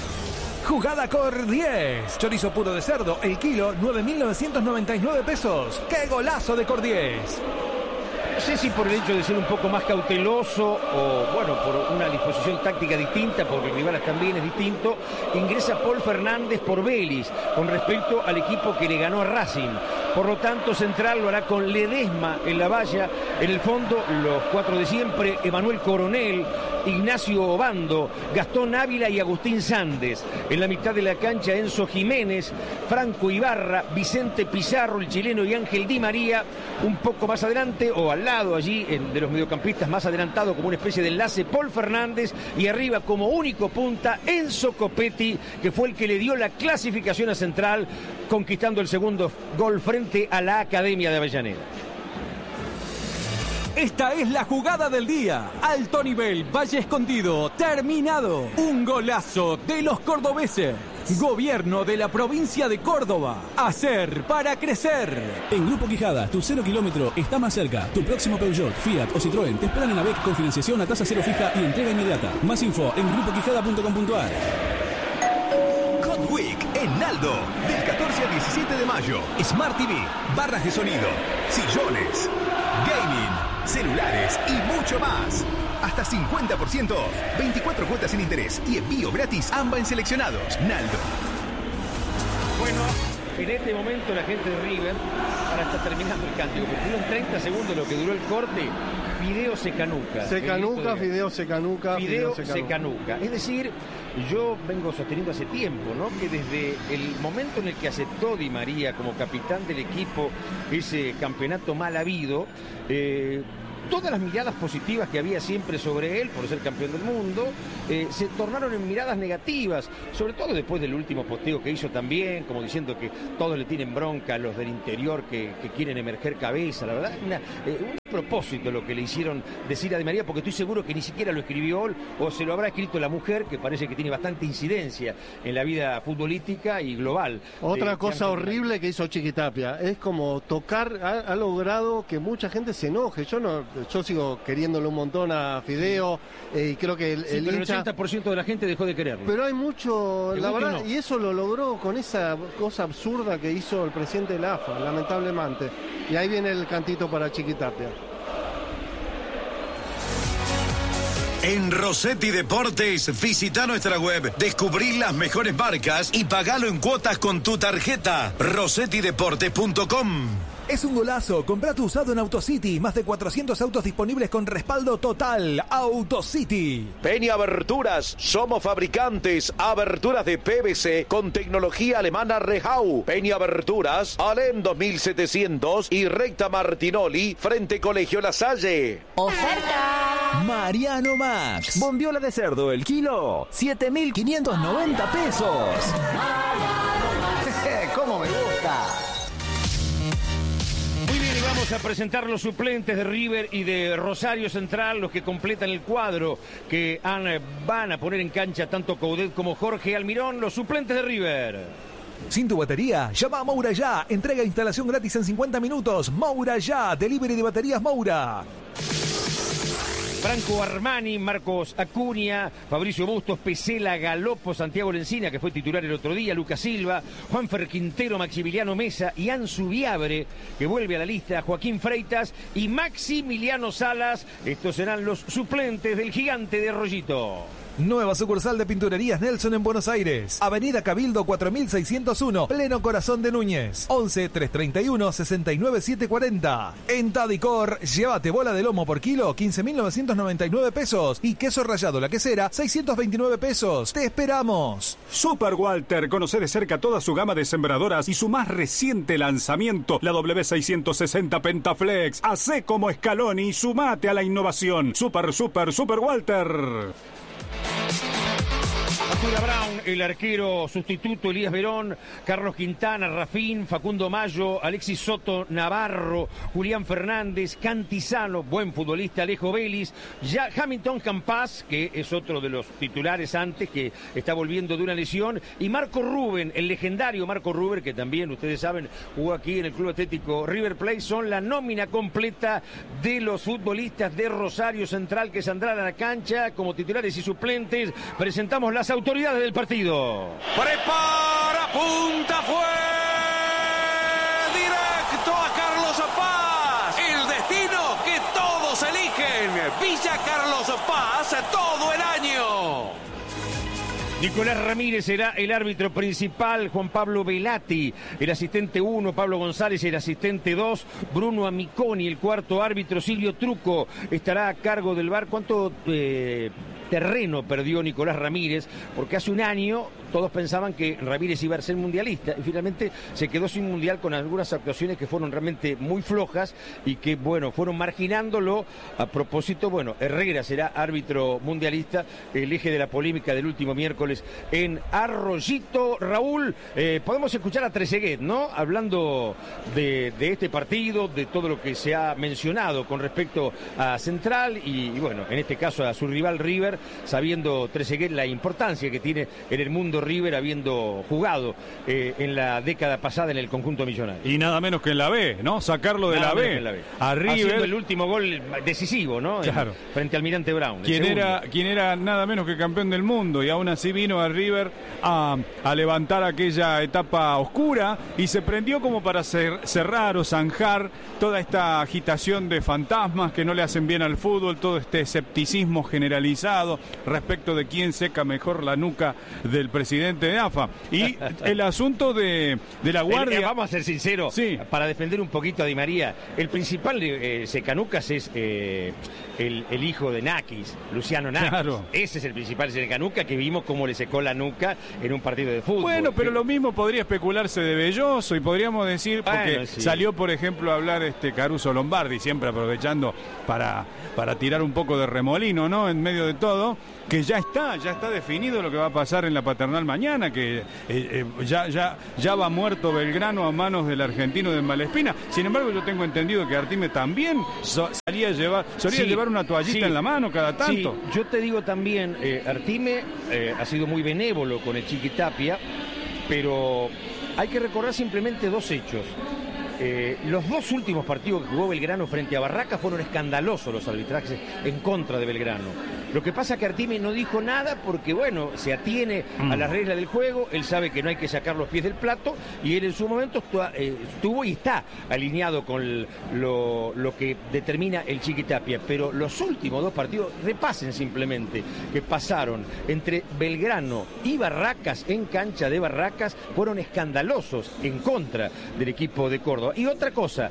Jugada Cor diez. Chorizo puro de cerdo, el kilo, nueve mil novecientos noventa y nueve pesos. ¡Qué golazo de Cor diez! No sé si por el hecho de ser un poco más cauteloso o, bueno, por una disposición táctica distinta, porque el rival también es distinto, ingresa Paul Fernández por Vélez con respecto al equipo que le ganó a Racing. Por lo tanto, Central lo hará con Ledesma en la valla. En el fondo, los cuatro de siempre: Emanuel Coronel, Ignacio Obando, Gastón Ávila y Agustín Sández. En la mitad de la cancha, Enzo Jiménez, Franco Ibarra, Vicente Pizarro, el chileno, y Ángel Di María. Un poco más adelante, o al lado allí, en, de los mediocampistas más adelantado, como una especie de enlace, Paul Fernández, y arriba como único punta, Enzo Copetti, que fue el que le dio la clasificación a Central, conquistando el segundo gol frente a la Academia de Avellaneda. Esta es la jugada del día. Alto nivel, Valle Escondido, terminado. Un golazo de los cordobeses. Gobierno de la provincia de Córdoba. Hacer para crecer. En Grupo Quijada, tu cero kilómetro está más cerca. Tu próximo Peugeot, Fiat o Citroën te esperan en AVEC con financiación a tasa cero fija y entrega inmediata. Más info en grupo quijada punto com punto a r. Hot Week en Naldo. Del catorce al diecisiete de mayo. Smart T V, barras de sonido, sillones, gaming, celulares y mucho más. Hasta cincuenta por ciento off, veinticuatro cuotas sin interés y envío gratis AMBA en seleccionados. Naldo. Bueno, en este momento la gente de River ahora está terminando el cántico, porque duró en treinta segundos lo que duró el corte. Fideo se canuca. Se canuca, Fideo se canuca. Fideo se canuca. Es decir, yo vengo sosteniendo hace tiempo, ¿no?, que desde el momento en el que aceptó Di María como capitán del equipo ese campeonato mal habido, eh, todas las miradas positivas que había siempre sobre él por ser campeón del mundo eh, se tornaron en miradas negativas, sobre todo después del último posteo que hizo también, como diciendo que todos le tienen bronca a los del interior que, que quieren emerger cabeza. La verdad, una, eh, un propósito lo que le hicieron decir a Di María, porque estoy seguro que ni siquiera lo escribió él, o se lo habrá escrito la mujer, que parece que tiene bastante incidencia en la vida futbolística y global. Otra cosa horrible que hizo Chiquitapia, es como tocar, ha, ha logrado que mucha gente se enoje. Yo no, yo sigo queriéndole un montón a Fideo, eh, y creo que el, sí, el pero hincha... el ochenta por ciento de la gente dejó de quererlo. Pero hay mucho, la verdad, no. y eso lo logró con esa cosa absurda que hizo el presidente de la A F A, lamentablemente. Y ahí viene el cantito para Chiquitapia. En Rossetti Deportes, visita nuestra web, descubrí las mejores marcas y pagalo en cuotas con tu tarjeta. rossetti deportes punto com. Es un golazo. Comprá tu usado en AutoCity. Más de cuatrocientos autos disponibles con respaldo total. AutoCity. Peña Aberturas. Somos fabricantes. Aberturas de P V C con tecnología alemana Rehau. Peña Aberturas. Alem dos mil setecientos y recta Martinoli frente Colegio La Salle. ¡Oferta! Mariano Max. Bombiola de cerdo el kilo. siete mil quinientos noventa pesos. ¿Cómo me gusta? Muy bien, y vamos a presentar los suplentes de River y de Rosario Central, los que completan el cuadro que han, van a poner en cancha tanto Coudet como Jorge Almirón, los suplentes de River. Sin tu batería, llama a Moura Ya. Entrega e instalación gratis en cincuenta minutos. Moura Ya, delivery de baterías Moura. Franco Armani, Marcos Acuña, Fabricio Bustos, Pesela, Galopo, Santiago Lencina, que fue titular el otro día, Lucas Silva, Juanfer Quintero, Maximiliano Mesa y Ansu Viabre, que vuelve a la lista, Joaquín Freitas y Maximiliano Salas. Estos serán los suplentes del gigante de Rollito. Nueva sucursal de Pinturerías Nelson en Buenos Aires. Avenida Cabildo cuatro mil seiscientos uno, pleno corazón de Núñez. once, trescientos treinta y uno, sesenta y nueve, setecientos cuarenta. En Tadicor, llévate bola de lomo por kilo, quince mil novecientos noventa y nueve pesos. Y queso rallado la quesera, seiscientos veintinueve pesos. ¡Te esperamos! Super Walter, conoce de cerca toda su gama de sembradoras y su más reciente lanzamiento, la W seiscientos sesenta Pentaflex. Hacé como Scaloni y sumate a la innovación. Super, super, Super Walter. Arturo Brown, el arquero sustituto, Elías Verón, Carlos Quintana, Rafín, Facundo Mayo, Alexis Soto, Navarro, Julián Fernández, Cantizano, buen futbolista, Alejo Vélez, ya Hamilton Campas, que es otro de los titulares antes, que está volviendo de una lesión, y Marco Rubén, el legendario Marco Rubén, que también, ustedes saben, jugó aquí en el Club Atlético River Plate. Son la nómina completa de los futbolistas de Rosario Central que saldrán a la cancha como titulares y suplentes. Presentamos las autoridades del partido. Prepara, punta, fue directo a Carlos Paz. El destino que todos eligen. Villa Carlos Paz todo el año. Nicolás Ramírez será el árbitro principal, Juan Pablo Velati, el asistente uno, Pablo González, el asistente dos, Bruno Amiconi, el cuarto árbitro, Silvio Truco, estará a cargo del V A R. ¿Cuánto eh, terreno perdió Nicolás Ramírez? Porque hace un año todos pensaban que Ramírez iba a ser mundialista y finalmente se quedó sin mundial con algunas actuaciones que fueron realmente muy flojas y que, bueno, fueron marginándolo. A propósito, bueno, Herrera será árbitro mundialista, el eje de la polémica del último miércoles en Arroyito. Raúl, eh, podemos escuchar a Trezeguet, ¿no? Hablando de, de este partido, de todo lo que se ha mencionado con respecto a Central y, y, bueno, en este caso a su rival River, sabiendo Trezeguet la importancia que tiene en el mundo River, habiendo jugado eh, en la década pasada en el conjunto millonario. Y nada menos que en la B, ¿no? Sacarlo de la B. la B. A River. Haciendo el último gol decisivo, ¿no? Claro. En, frente al Almirante Brown. Quien era, quien era nada menos que campeón del mundo y aún así vino a River a, a levantar aquella etapa oscura y se prendió como para cer, cerrar o zanjar toda esta agitación de fantasmas que no le hacen bien al fútbol, todo este escepticismo generalizado respecto de quién seca mejor la nuca del presidente de A F A. Y el asunto de, de la guardia... El, eh, vamos a ser sinceros, sí. Para defender un poquito a Di María, el principal eh, secanucas es eh, el, el hijo de Nakis, Luciano Nakis. Claro. Ese es el principal secanuca que vimos cómo le secó la nuca en un partido de fútbol. Bueno, pero lo mismo podría especularse de Belloso y podríamos decir, porque bueno, sí. Salió, por ejemplo, a hablar este Caruso Lombardi, siempre aprovechando para, para tirar un poco de remolino, ¿no? En medio de todo, que ya está, ya está definido lo que va a pasar en la Paternal mañana, que eh, eh, ya, ya, ya va muerto Belgrano a manos del argentino de Malespina. Sin embargo, yo tengo entendido que Artime también so, salía a llevar, solía sí, llevar una toallita sí, en la mano cada tanto. Sí. Yo te digo también, eh, Artime eh, ha sido muy benévolo con el Chiqui Tapia, pero hay que recordar simplemente dos hechos. Eh, los dos últimos partidos que jugó Belgrano frente a Barracas fueron escandalosos los arbitrajes en contra de Belgrano. Lo que pasa es que Artime no dijo nada porque, bueno, se atiene mm. a las reglas del juego, él sabe que no hay que sacar los pies del plato y él en su momento estuvo, eh, estuvo y está alineado con el, lo, lo que determina el Chiqui Tapia. Pero los últimos dos partidos, repasen simplemente, que pasaron entre Belgrano y Barracas en cancha de Barracas, fueron escandalosos en contra del equipo de Córdoba. Y otra cosa,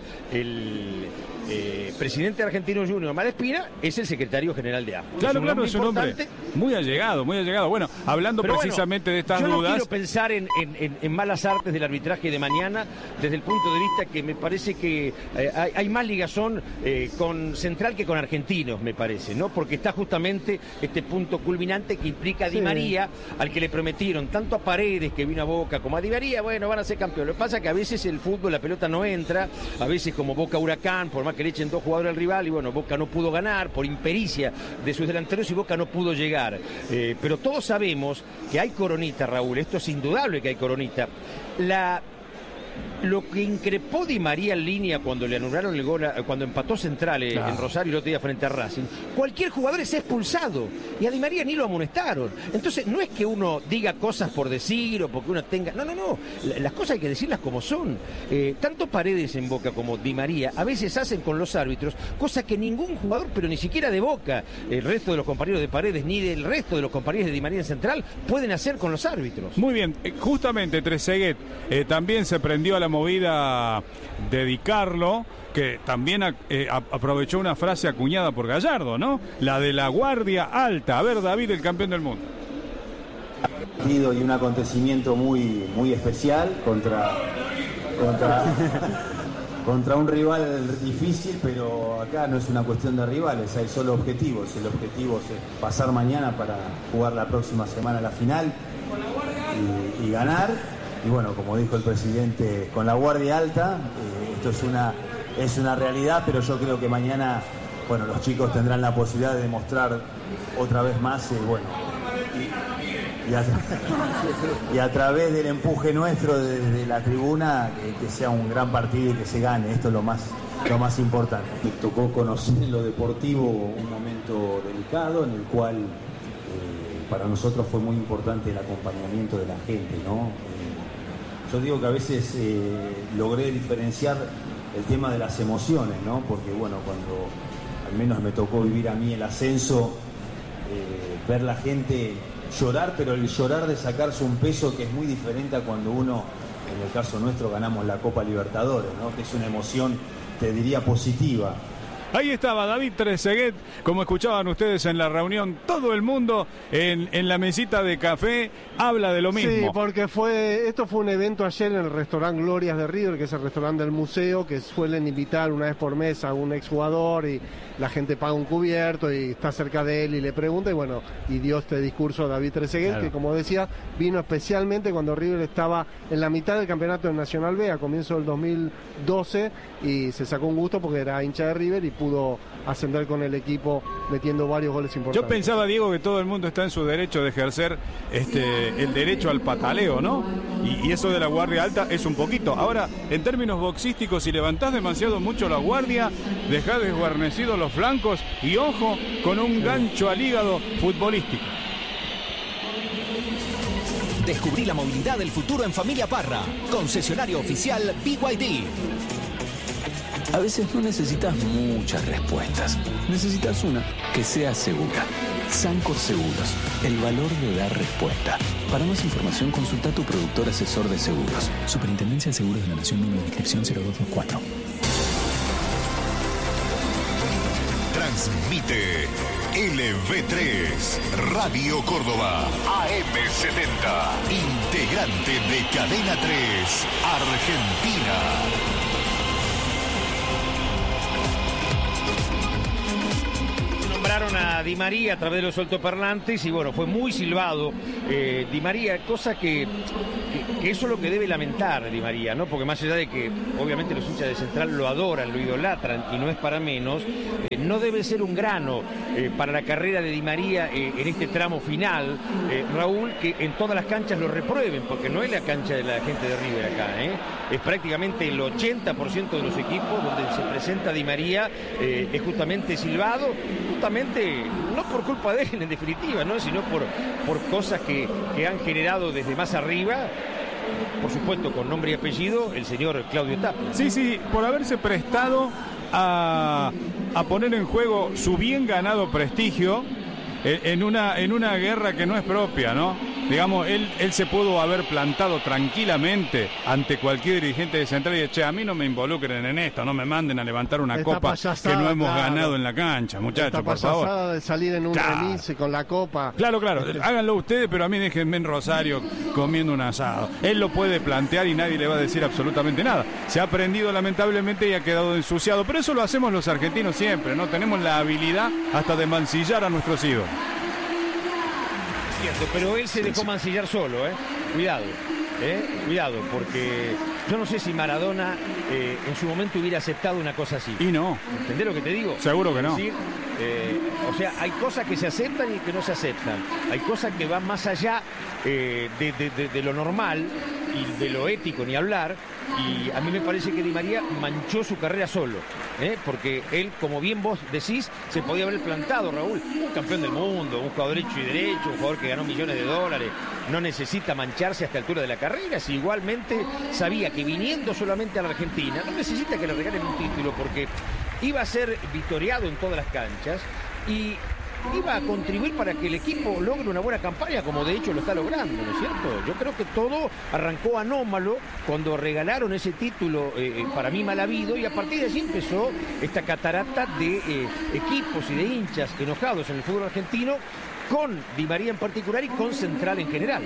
el eh, presidente argentino Junior Malespina es el secretario general de A F A. Claro, claro, es un hombre muy allegado, muy allegado. Bueno, hablando Pero precisamente bueno, de estas yo dudas... Yo no quiero pensar en, en, en malas artes del arbitraje de mañana, desde el punto de vista que me parece que eh, hay, hay más ligazón eh, con Central que con Argentinos, me parece, ¿no? Porque está justamente este punto culminante que implica a Di sí. María, al que le prometieron tanto a Paredes, que vino a Boca, como a Di María, bueno, van a ser campeones. Lo que pasa es que a veces el fútbol, la pelota no entra, a veces como Boca Huracán, por más que le echen dos jugadores al rival, y bueno, Boca no pudo ganar por impericia de sus delanteros y Boca no pudo llegar. Eh, pero todos sabemos que hay coronita, Raúl, esto es indudable que hay coronita. La... Lo que increpó Di María en línea cuando le anularon el gol, cuando empató Central eh, claro. en Rosario el otro día frente a Racing, cualquier jugador es expulsado y a Di María ni lo amonestaron. Entonces no es que uno diga cosas por decir o porque uno tenga... No, no, no. Las cosas hay que decirlas como son. Eh, tanto Paredes en Boca como Di María a veces hacen con los árbitros cosa que ningún jugador, pero ni siquiera de Boca, el resto de los compañeros de Paredes ni del resto de los compañeros de Di María en Central pueden hacer con los árbitros. Muy bien. Justamente Trezeguet eh, también se prendió a la movida de Di Carlo, que también eh, aprovechó una frase acuñada por Gallardo, ¿no? La de la guardia alta. A ver, David, el campeón del mundo. Y un acontecimiento muy, muy especial contra, contra, contra un rival difícil, pero acá no es una cuestión de rivales, hay solo objetivos. El objetivo es pasar mañana para jugar la próxima semana la final y, y ganar. Y bueno, como dijo el presidente, con la guardia alta, eh, esto es una, es una realidad, pero yo creo que mañana, bueno, los chicos tendrán la posibilidad de demostrar otra vez más, eh, bueno, y, y, a y a través del empuje nuestro desde la tribuna, que, que sea un gran partido y que se gane, esto es lo más, lo más importante. Me tocó conocer en lo deportivo un momento delicado en el cual eh, para nosotros fue muy importante el acompañamiento de la gente, ¿no? Yo digo que a veces eh, logré diferenciar el tema de las emociones, ¿no? Porque bueno, cuando al menos me tocó vivir a mí el ascenso, eh, ver la gente llorar, pero el llorar de sacarse un peso que es muy diferente a cuando uno, en el caso nuestro, ganamos la Copa Libertadores, ¿no? Que es una emoción, te diría, positiva. Ahí estaba David Trezeguet, como escuchaban ustedes en la reunión, todo el mundo en, en la mesita de café habla de lo mismo. Sí, porque fue esto fue un evento ayer en el restaurante Glorias de River, que es el restaurante del museo, que suelen invitar una vez por mes a un exjugador y la gente paga un cubierto y está cerca de él y le pregunta, y bueno, y dio este discurso a David Trezeguet, claro, que como decía, vino especialmente cuando River estaba en la mitad del campeonato de Nacional B, a comienzo del dos mil doce, y se sacó un gusto porque era hincha de River y pudo ascender con el equipo metiendo varios goles importantes. Yo pensaba, Diego, que todo el mundo está en su derecho de ejercer este el derecho al pataleo, ¿no? Y, y eso de la guardia alta es un poquito. Ahora, en términos boxísticos, si levantás demasiado mucho la guardia, dejás desguarnecidos los flancos y ojo con un gancho al hígado futbolístico. Descubrí la movilidad del futuro en Familia Parra, concesionario oficial B Y D. A veces no necesitas muchas respuestas. Necesitas una que sea segura. Sancor Seguros, el valor de dar respuesta. Para más información, consulta a tu productor asesor de seguros. Superintendencia de Seguros de la Nación, número de inscripción cero dos dos cuatro. Transmite L V tres, Radio Córdoba, A M setenta, integrante de Cadena tres, Argentina. Nombraron a Di María a través de los altoparlantes y bueno, fue muy silbado eh, Di María, cosa que, que, que eso es lo que debe lamentar Di María, ¿no? Porque más allá de que obviamente los hinchas de Central lo adoran, lo idolatran y no es para menos, eh, no debe ser un grano eh, para la carrera de Di María eh, en este tramo final, eh, Raúl, que en todas las canchas lo reprueben, porque no es la cancha de la gente de River acá, ¿eh? Es prácticamente el ochenta por ciento de los equipos donde se presenta Di María, eh, es justamente silbado, justamente no por culpa de él en definitiva, ¿no? Sino por, por cosas que, que han generado desde más arriba, por supuesto con nombre y apellido, el señor Claudio Tapia. Sí, sí, por haberse prestado a, a poner en juego su bien ganado prestigio en una, en una guerra que no es propia, ¿no? Digamos, él, él se pudo haber plantado tranquilamente ante cualquier dirigente de Central y decir, che, a mí no me involucren en esto, no me manden a levantar una Esta copa payasada, que no hemos claro, ganado en la cancha, muchachos, por favor. Esta de salir en un Claro. remise con la copa. Claro, claro, Este... háganlo ustedes, pero a mí déjenme en Rosario comiendo un asado. Él lo puede plantear y nadie le va a decir absolutamente nada. Se ha aprendido lamentablemente y ha quedado ensuciado, pero eso lo hacemos los argentinos siempre, ¿no? Tenemos la habilidad hasta de mancillar a nuestros ídolos. Pero él se dejó mancillar solo, ¿eh? Cuidado, ¿eh? Cuidado, porque yo no sé si Maradona eh, en su momento hubiera aceptado una cosa así. Y no. ¿Entendés lo que te digo? Seguro que no. Es decir, eh, o sea, hay cosas que se aceptan y que no se aceptan. Hay cosas que van más allá eh, de, de, de, de lo normal y de lo ético, ni hablar. Y a mí me parece que Di María manchó su carrera solo, ¿eh? Porque él, como bien vos decís, se podía haber plantado, Raúl, un campeón del mundo, un jugador hecho y derecho, un jugador que ganó millones de dólares, no necesita mancharse a esta altura de la carrera, si igualmente sabía que viniendo solamente a la Argentina, no necesita que le regalen un título, porque iba a ser victoriado en todas las canchas y iba a contribuir para que el equipo logre una buena campaña, como de hecho lo está logrando, ¿no es cierto? Yo creo que todo arrancó anómalo cuando regalaron ese título, eh, para mí mal habido, y a partir de allí empezó esta catarata de eh, equipos y de hinchas enojados en el fútbol argentino, con Di María en particular y con Central en general.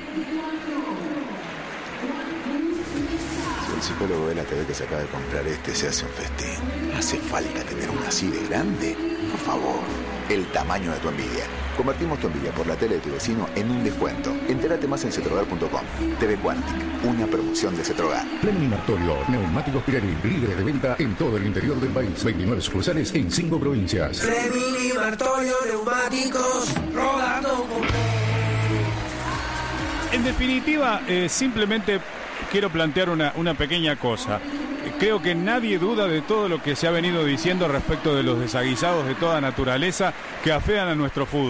Si el psicólogo de la T V que se acaba de comprar este se hace un festín, ¿hace falta tener una así de grande? Por favor. El tamaño de tu envidia. Convertimos tu envidia por la tele de tu vecino en un descuento. Entérate más en cetrogar punto com. T V Quantic, una promoción de Cetrogar. Fleming Martorio, neumáticos Pirelli, líderes de venta en todo el interior del país. veintinueve sucursales en cinco provincias. Fleming Martorio, neumáticos, rodando con... En definitiva, eh, simplemente quiero plantear una, una pequeña cosa. Creo que nadie duda de todo lo que se ha venido diciendo respecto de los desaguisados de toda naturaleza que afean a nuestro fútbol.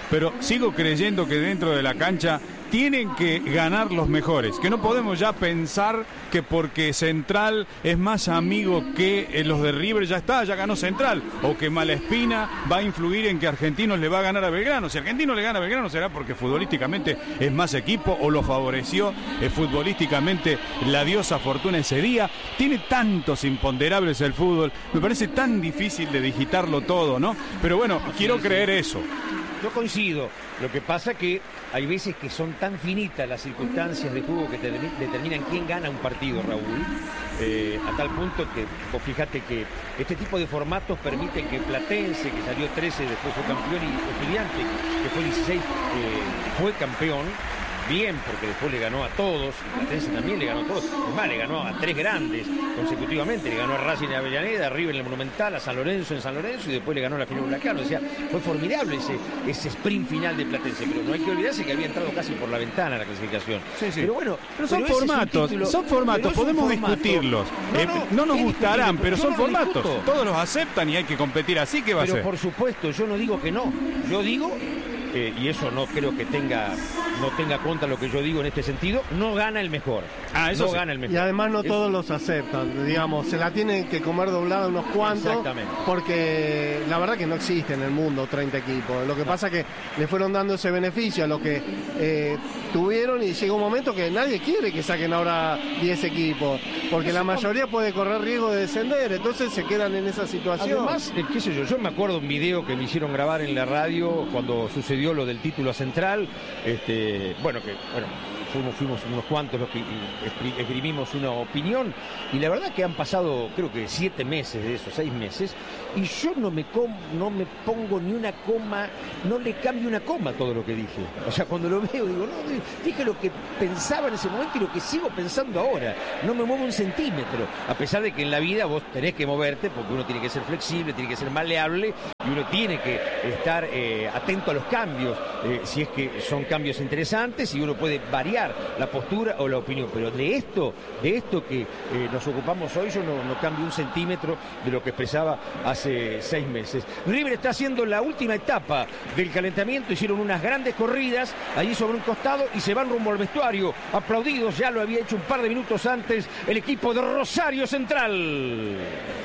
pero sigo creyendo que dentro de la cancha tienen que ganar los mejores, que no podemos ya pensar que porque Central es más amigo que eh, los de River ya está, ya ganó Central, o que Malespina va a influir en que Argentinos le va a ganar a Belgrano. Si Argentino le gana a Belgrano será porque futbolísticamente es más equipo o lo favoreció eh, futbolísticamente la diosa Fortuna ese día. Tiene tantos imponderables el fútbol, me parece tan difícil de digitarlo todo, ¿no? Pero bueno, quiero creer eso. Yo coincido. Lo que pasa que hay veces que son tan finitas las circunstancias de juego que te determinan quién gana un partido, Raúl, eh, a tal punto que vos fíjate que este tipo de formatos permiten que Platense, que salió trece, después fue campeón, y Estudiante, que fue dieciséis, eh, fue campeón, bien, porque después le ganó a todos, Platense también le ganó a todos, es más, le ganó a tres grandes consecutivamente, le ganó a Racing en Avellaneda, a River en el Monumental, a San Lorenzo en San Lorenzo, y después le ganó a la final Huracán. O sea, fue formidable ese, ese sprint final de Platense, pero no hay que olvidarse que había entrado casi por la ventana la clasificación. Sí, sí. Pero bueno, pero son pero formatos, título, son formatos, podemos formato. discutirlos. No, eh, no, no nos es gustarán, pero son yo no formatos. discuto. Todos los aceptan y hay que competir así, que va pero a ser. Por supuesto, yo no digo que no, yo digo... Eh, y eso no creo que tenga no tenga contra lo que yo digo en este sentido, no gana el mejor. Ah, eso no sí. gana el mejor. Y además no eso... todos los aceptan, digamos, se la tienen que comer doblada unos cuantos. Exactamente. Porque la verdad que no existe en el mundo treinta equipos. Lo que no. pasa es que le fueron dando ese beneficio a los que eh, tuvieron, y llegó un momento que nadie quiere que saquen ahora diez equipos, porque la mayoría puede correr riesgo de descender, entonces se quedan en esa situación. Además, eh, qué sé yo, yo me acuerdo un video que me hicieron grabar en la radio cuando sucedió lo del título a Central, este, bueno, que bueno, fuimos, fuimos unos cuantos los que esgrimimos una opinión, y la verdad que han pasado creo que siete meses de esos, seis meses, y yo no me com, no me pongo ni una coma, no le cambio una coma a todo lo que dije. O sea, cuando lo veo digo, no, dije lo que pensaba en ese momento y lo que sigo pensando ahora, no me muevo un centímetro, a pesar de que en la vida vos tenés que moverte, porque uno tiene que ser flexible, tiene que ser maleable, y uno tiene que estar eh, atento a los cambios, eh, si es que son cambios interesantes, y uno puede variar la postura o la opinión, pero de esto, de esto que eh, nos ocupamos hoy, yo no, no cambio un centímetro de lo que expresaba hace seis meses. River está haciendo la última etapa del calentamiento, hicieron unas grandes corridas allí sobre un costado y se van rumbo al vestuario, aplaudidos, ya lo había hecho un par de minutos antes el equipo de Rosario Central.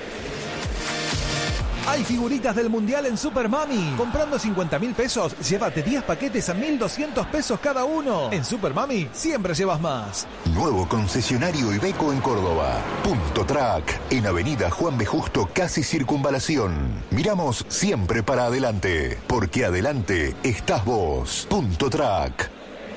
Hay figuritas del Mundial en Super Mami. Comprando cincuenta mil pesos, llévate diez paquetes a mil doscientos pesos cada uno. En Super Mami siempre llevas más. Nuevo concesionario Iveco en Córdoba. Punto Track, en Avenida Juan B. Justo, casi Circunvalación. Miramos siempre para adelante, porque adelante estás vos. Punto Track.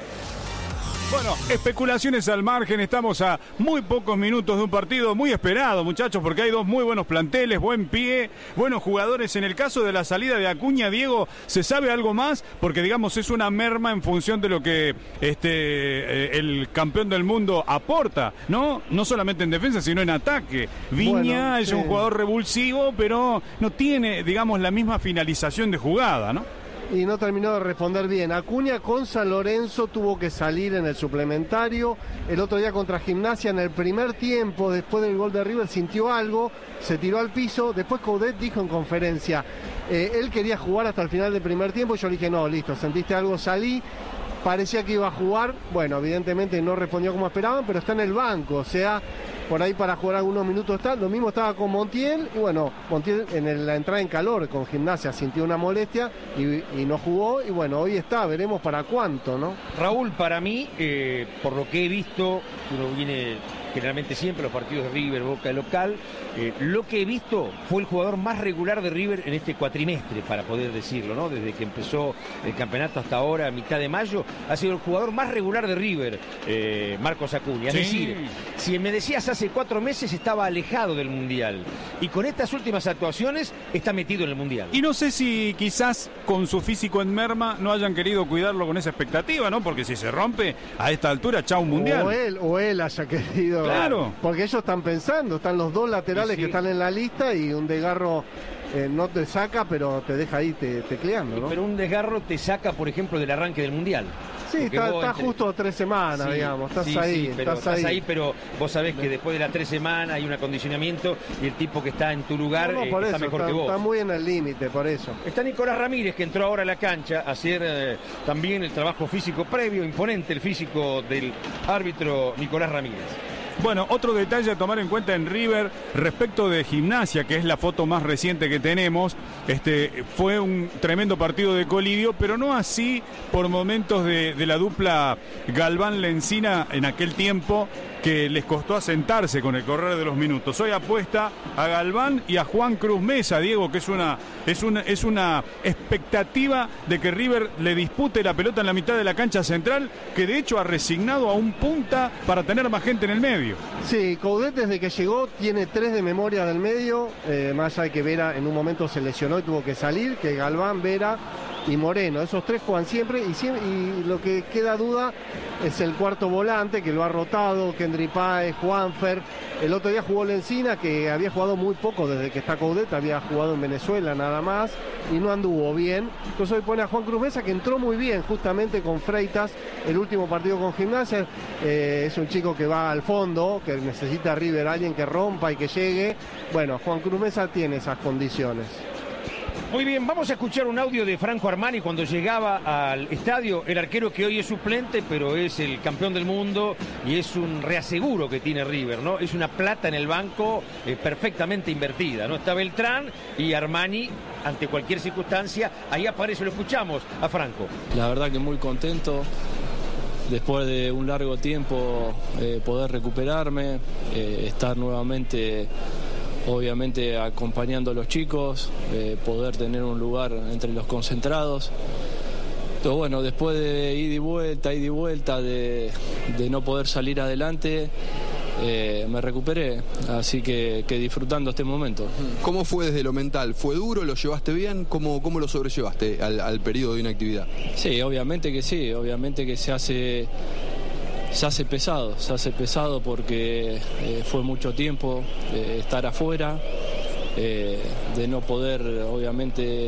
Bueno, especulaciones al margen, estamos a muy pocos minutos de un partido muy esperado, muchachos, porque hay dos muy buenos planteles, buen pie, buenos jugadores. En el caso de la salida de Acuña, Diego, ¿se sabe algo más? Porque, digamos, es una merma en función de lo que este eh, el campeón del mundo aporta, ¿no? No solamente en defensa, sino en ataque. Viña bueno, es sí. un jugador revulsivo, pero no tiene, digamos, la misma finalización de jugada, ¿no? Y no terminó de responder bien. Acuña con San Lorenzo tuvo que salir en el suplementario. El otro día contra Gimnasia, en el primer tiempo, después del gol de River, sintió algo, se tiró al piso. Después Coudet dijo en conferencia, eh, él quería jugar hasta el final del primer tiempo. Yo le dije, no, listo, sentiste algo, salí. Parecía que iba a jugar. Bueno, evidentemente no respondió como esperaban, pero está en el banco. O sea, por ahí para jugar algunos minutos está. Lo mismo estaba con Montiel. Y bueno, Montiel en el, la entrada en calor con Gimnasia sintió una molestia y, y no jugó. Y bueno, hoy está. Veremos para cuánto, ¿no? Raúl, para mí, eh, por lo que he visto, uno viene generalmente siempre los partidos de River, Boca local, eh, lo que he visto fue el jugador más regular de River en este cuatrimestre, para poder decirlo, ¿no? Desde que empezó el campeonato hasta ahora, a mitad de mayo, ha sido el jugador más regular de River, eh, Marcos Acuña. Es sí. decir, si me decías hace cuatro meses estaba alejado del Mundial, y con estas últimas actuaciones está metido en el Mundial. Y no sé si quizás con su físico en merma no hayan querido cuidarlo con esa expectativa, ¿no? Porque si se rompe a esta altura, chau Mundial. O él, o él haya querido. Claro. Porque ellos están pensando, están los dos laterales sí. que están en la lista, y un desgarro eh, no te saca, pero te deja ahí te, tecleando, ¿no? Pero un desgarro te saca, por ejemplo, del arranque del Mundial. Sí, está, está entre... justo a tres semanas, sí, digamos, estás sí, ahí, sí, pero estás, estás ahí. ahí, pero vos sabés que después de las tres semanas hay un acondicionamiento y el tipo que está en tu lugar no, no, por eh, eso, está mejor está, que vos. Está muy en el límite, por eso. Está Nicolás Ramírez, que entró ahora a la cancha a hacer eh, también el trabajo físico previo, imponente el físico del árbitro Nicolás Ramírez. Bueno, otro detalle a tomar en cuenta en River respecto de Gimnasia, que es la foto más reciente que tenemos. Este fue un tremendo partido de colidio, pero no así por momentos de, de la dupla Galván-Lencina en aquel tiempo, que les costó asentarse con el correr de los minutos. Hoy apuesta a Galván y a Juan Cruz Mesa, Diego, que es una, es una, es una expectativa de que River le dispute la pelota en la mitad de la cancha central, que de hecho ha resignado a un punta para tener más gente en el medio. Sí, Coudet desde que llegó tiene tres de memoria del medio, eh, más allá de que Vera en un momento se lesionó y tuvo que salir, que Galván, Vera y Moreno, esos tres juegan siempre y, siempre, y lo que queda duda es el cuarto volante, que lo ha rotado, Kendry Páez, Juanfer. El otro día jugó Lencina, que había jugado muy poco desde que está Coudet, había jugado en Venezuela nada más, y no anduvo bien. Entonces hoy pone a Juan Cruz Mesa, que entró muy bien justamente con Freitas, el último partido con Gimnasia. Eh, es un chico que va al fondo, que necesita River, alguien que rompa y que llegue. Bueno, Juan Cruz Mesa tiene esas condiciones. Muy bien, vamos a escuchar un audio de Franco Armani cuando llegaba al estadio, el arquero que hoy es suplente, pero es el campeón del mundo y es un reaseguro que tiene River, ¿no? Es una plata en el banco eh, perfectamente invertida, ¿no? Está Beltrán y Armani, ante cualquier circunstancia, ahí aparece, lo escuchamos a Franco. La verdad que muy contento. Después de un largo tiempo eh, poder recuperarme, eh, estar nuevamente... obviamente acompañando a los chicos, eh, poder tener un lugar entre los concentrados. Pero bueno, después de ida y vuelta, ida y vuelta, de, de no poder salir adelante, eh, me recuperé, así que, que disfrutando este momento. ¿Cómo fue desde lo mental? ¿Fue duro? ¿Lo llevaste bien? ¿Cómo, cómo lo sobrellevaste al, al periodo de inactividad? Sí, obviamente que sí, obviamente que se hace... Se hace pesado, se hace pesado porque eh, fue mucho tiempo eh, estar afuera, eh, de no poder obviamente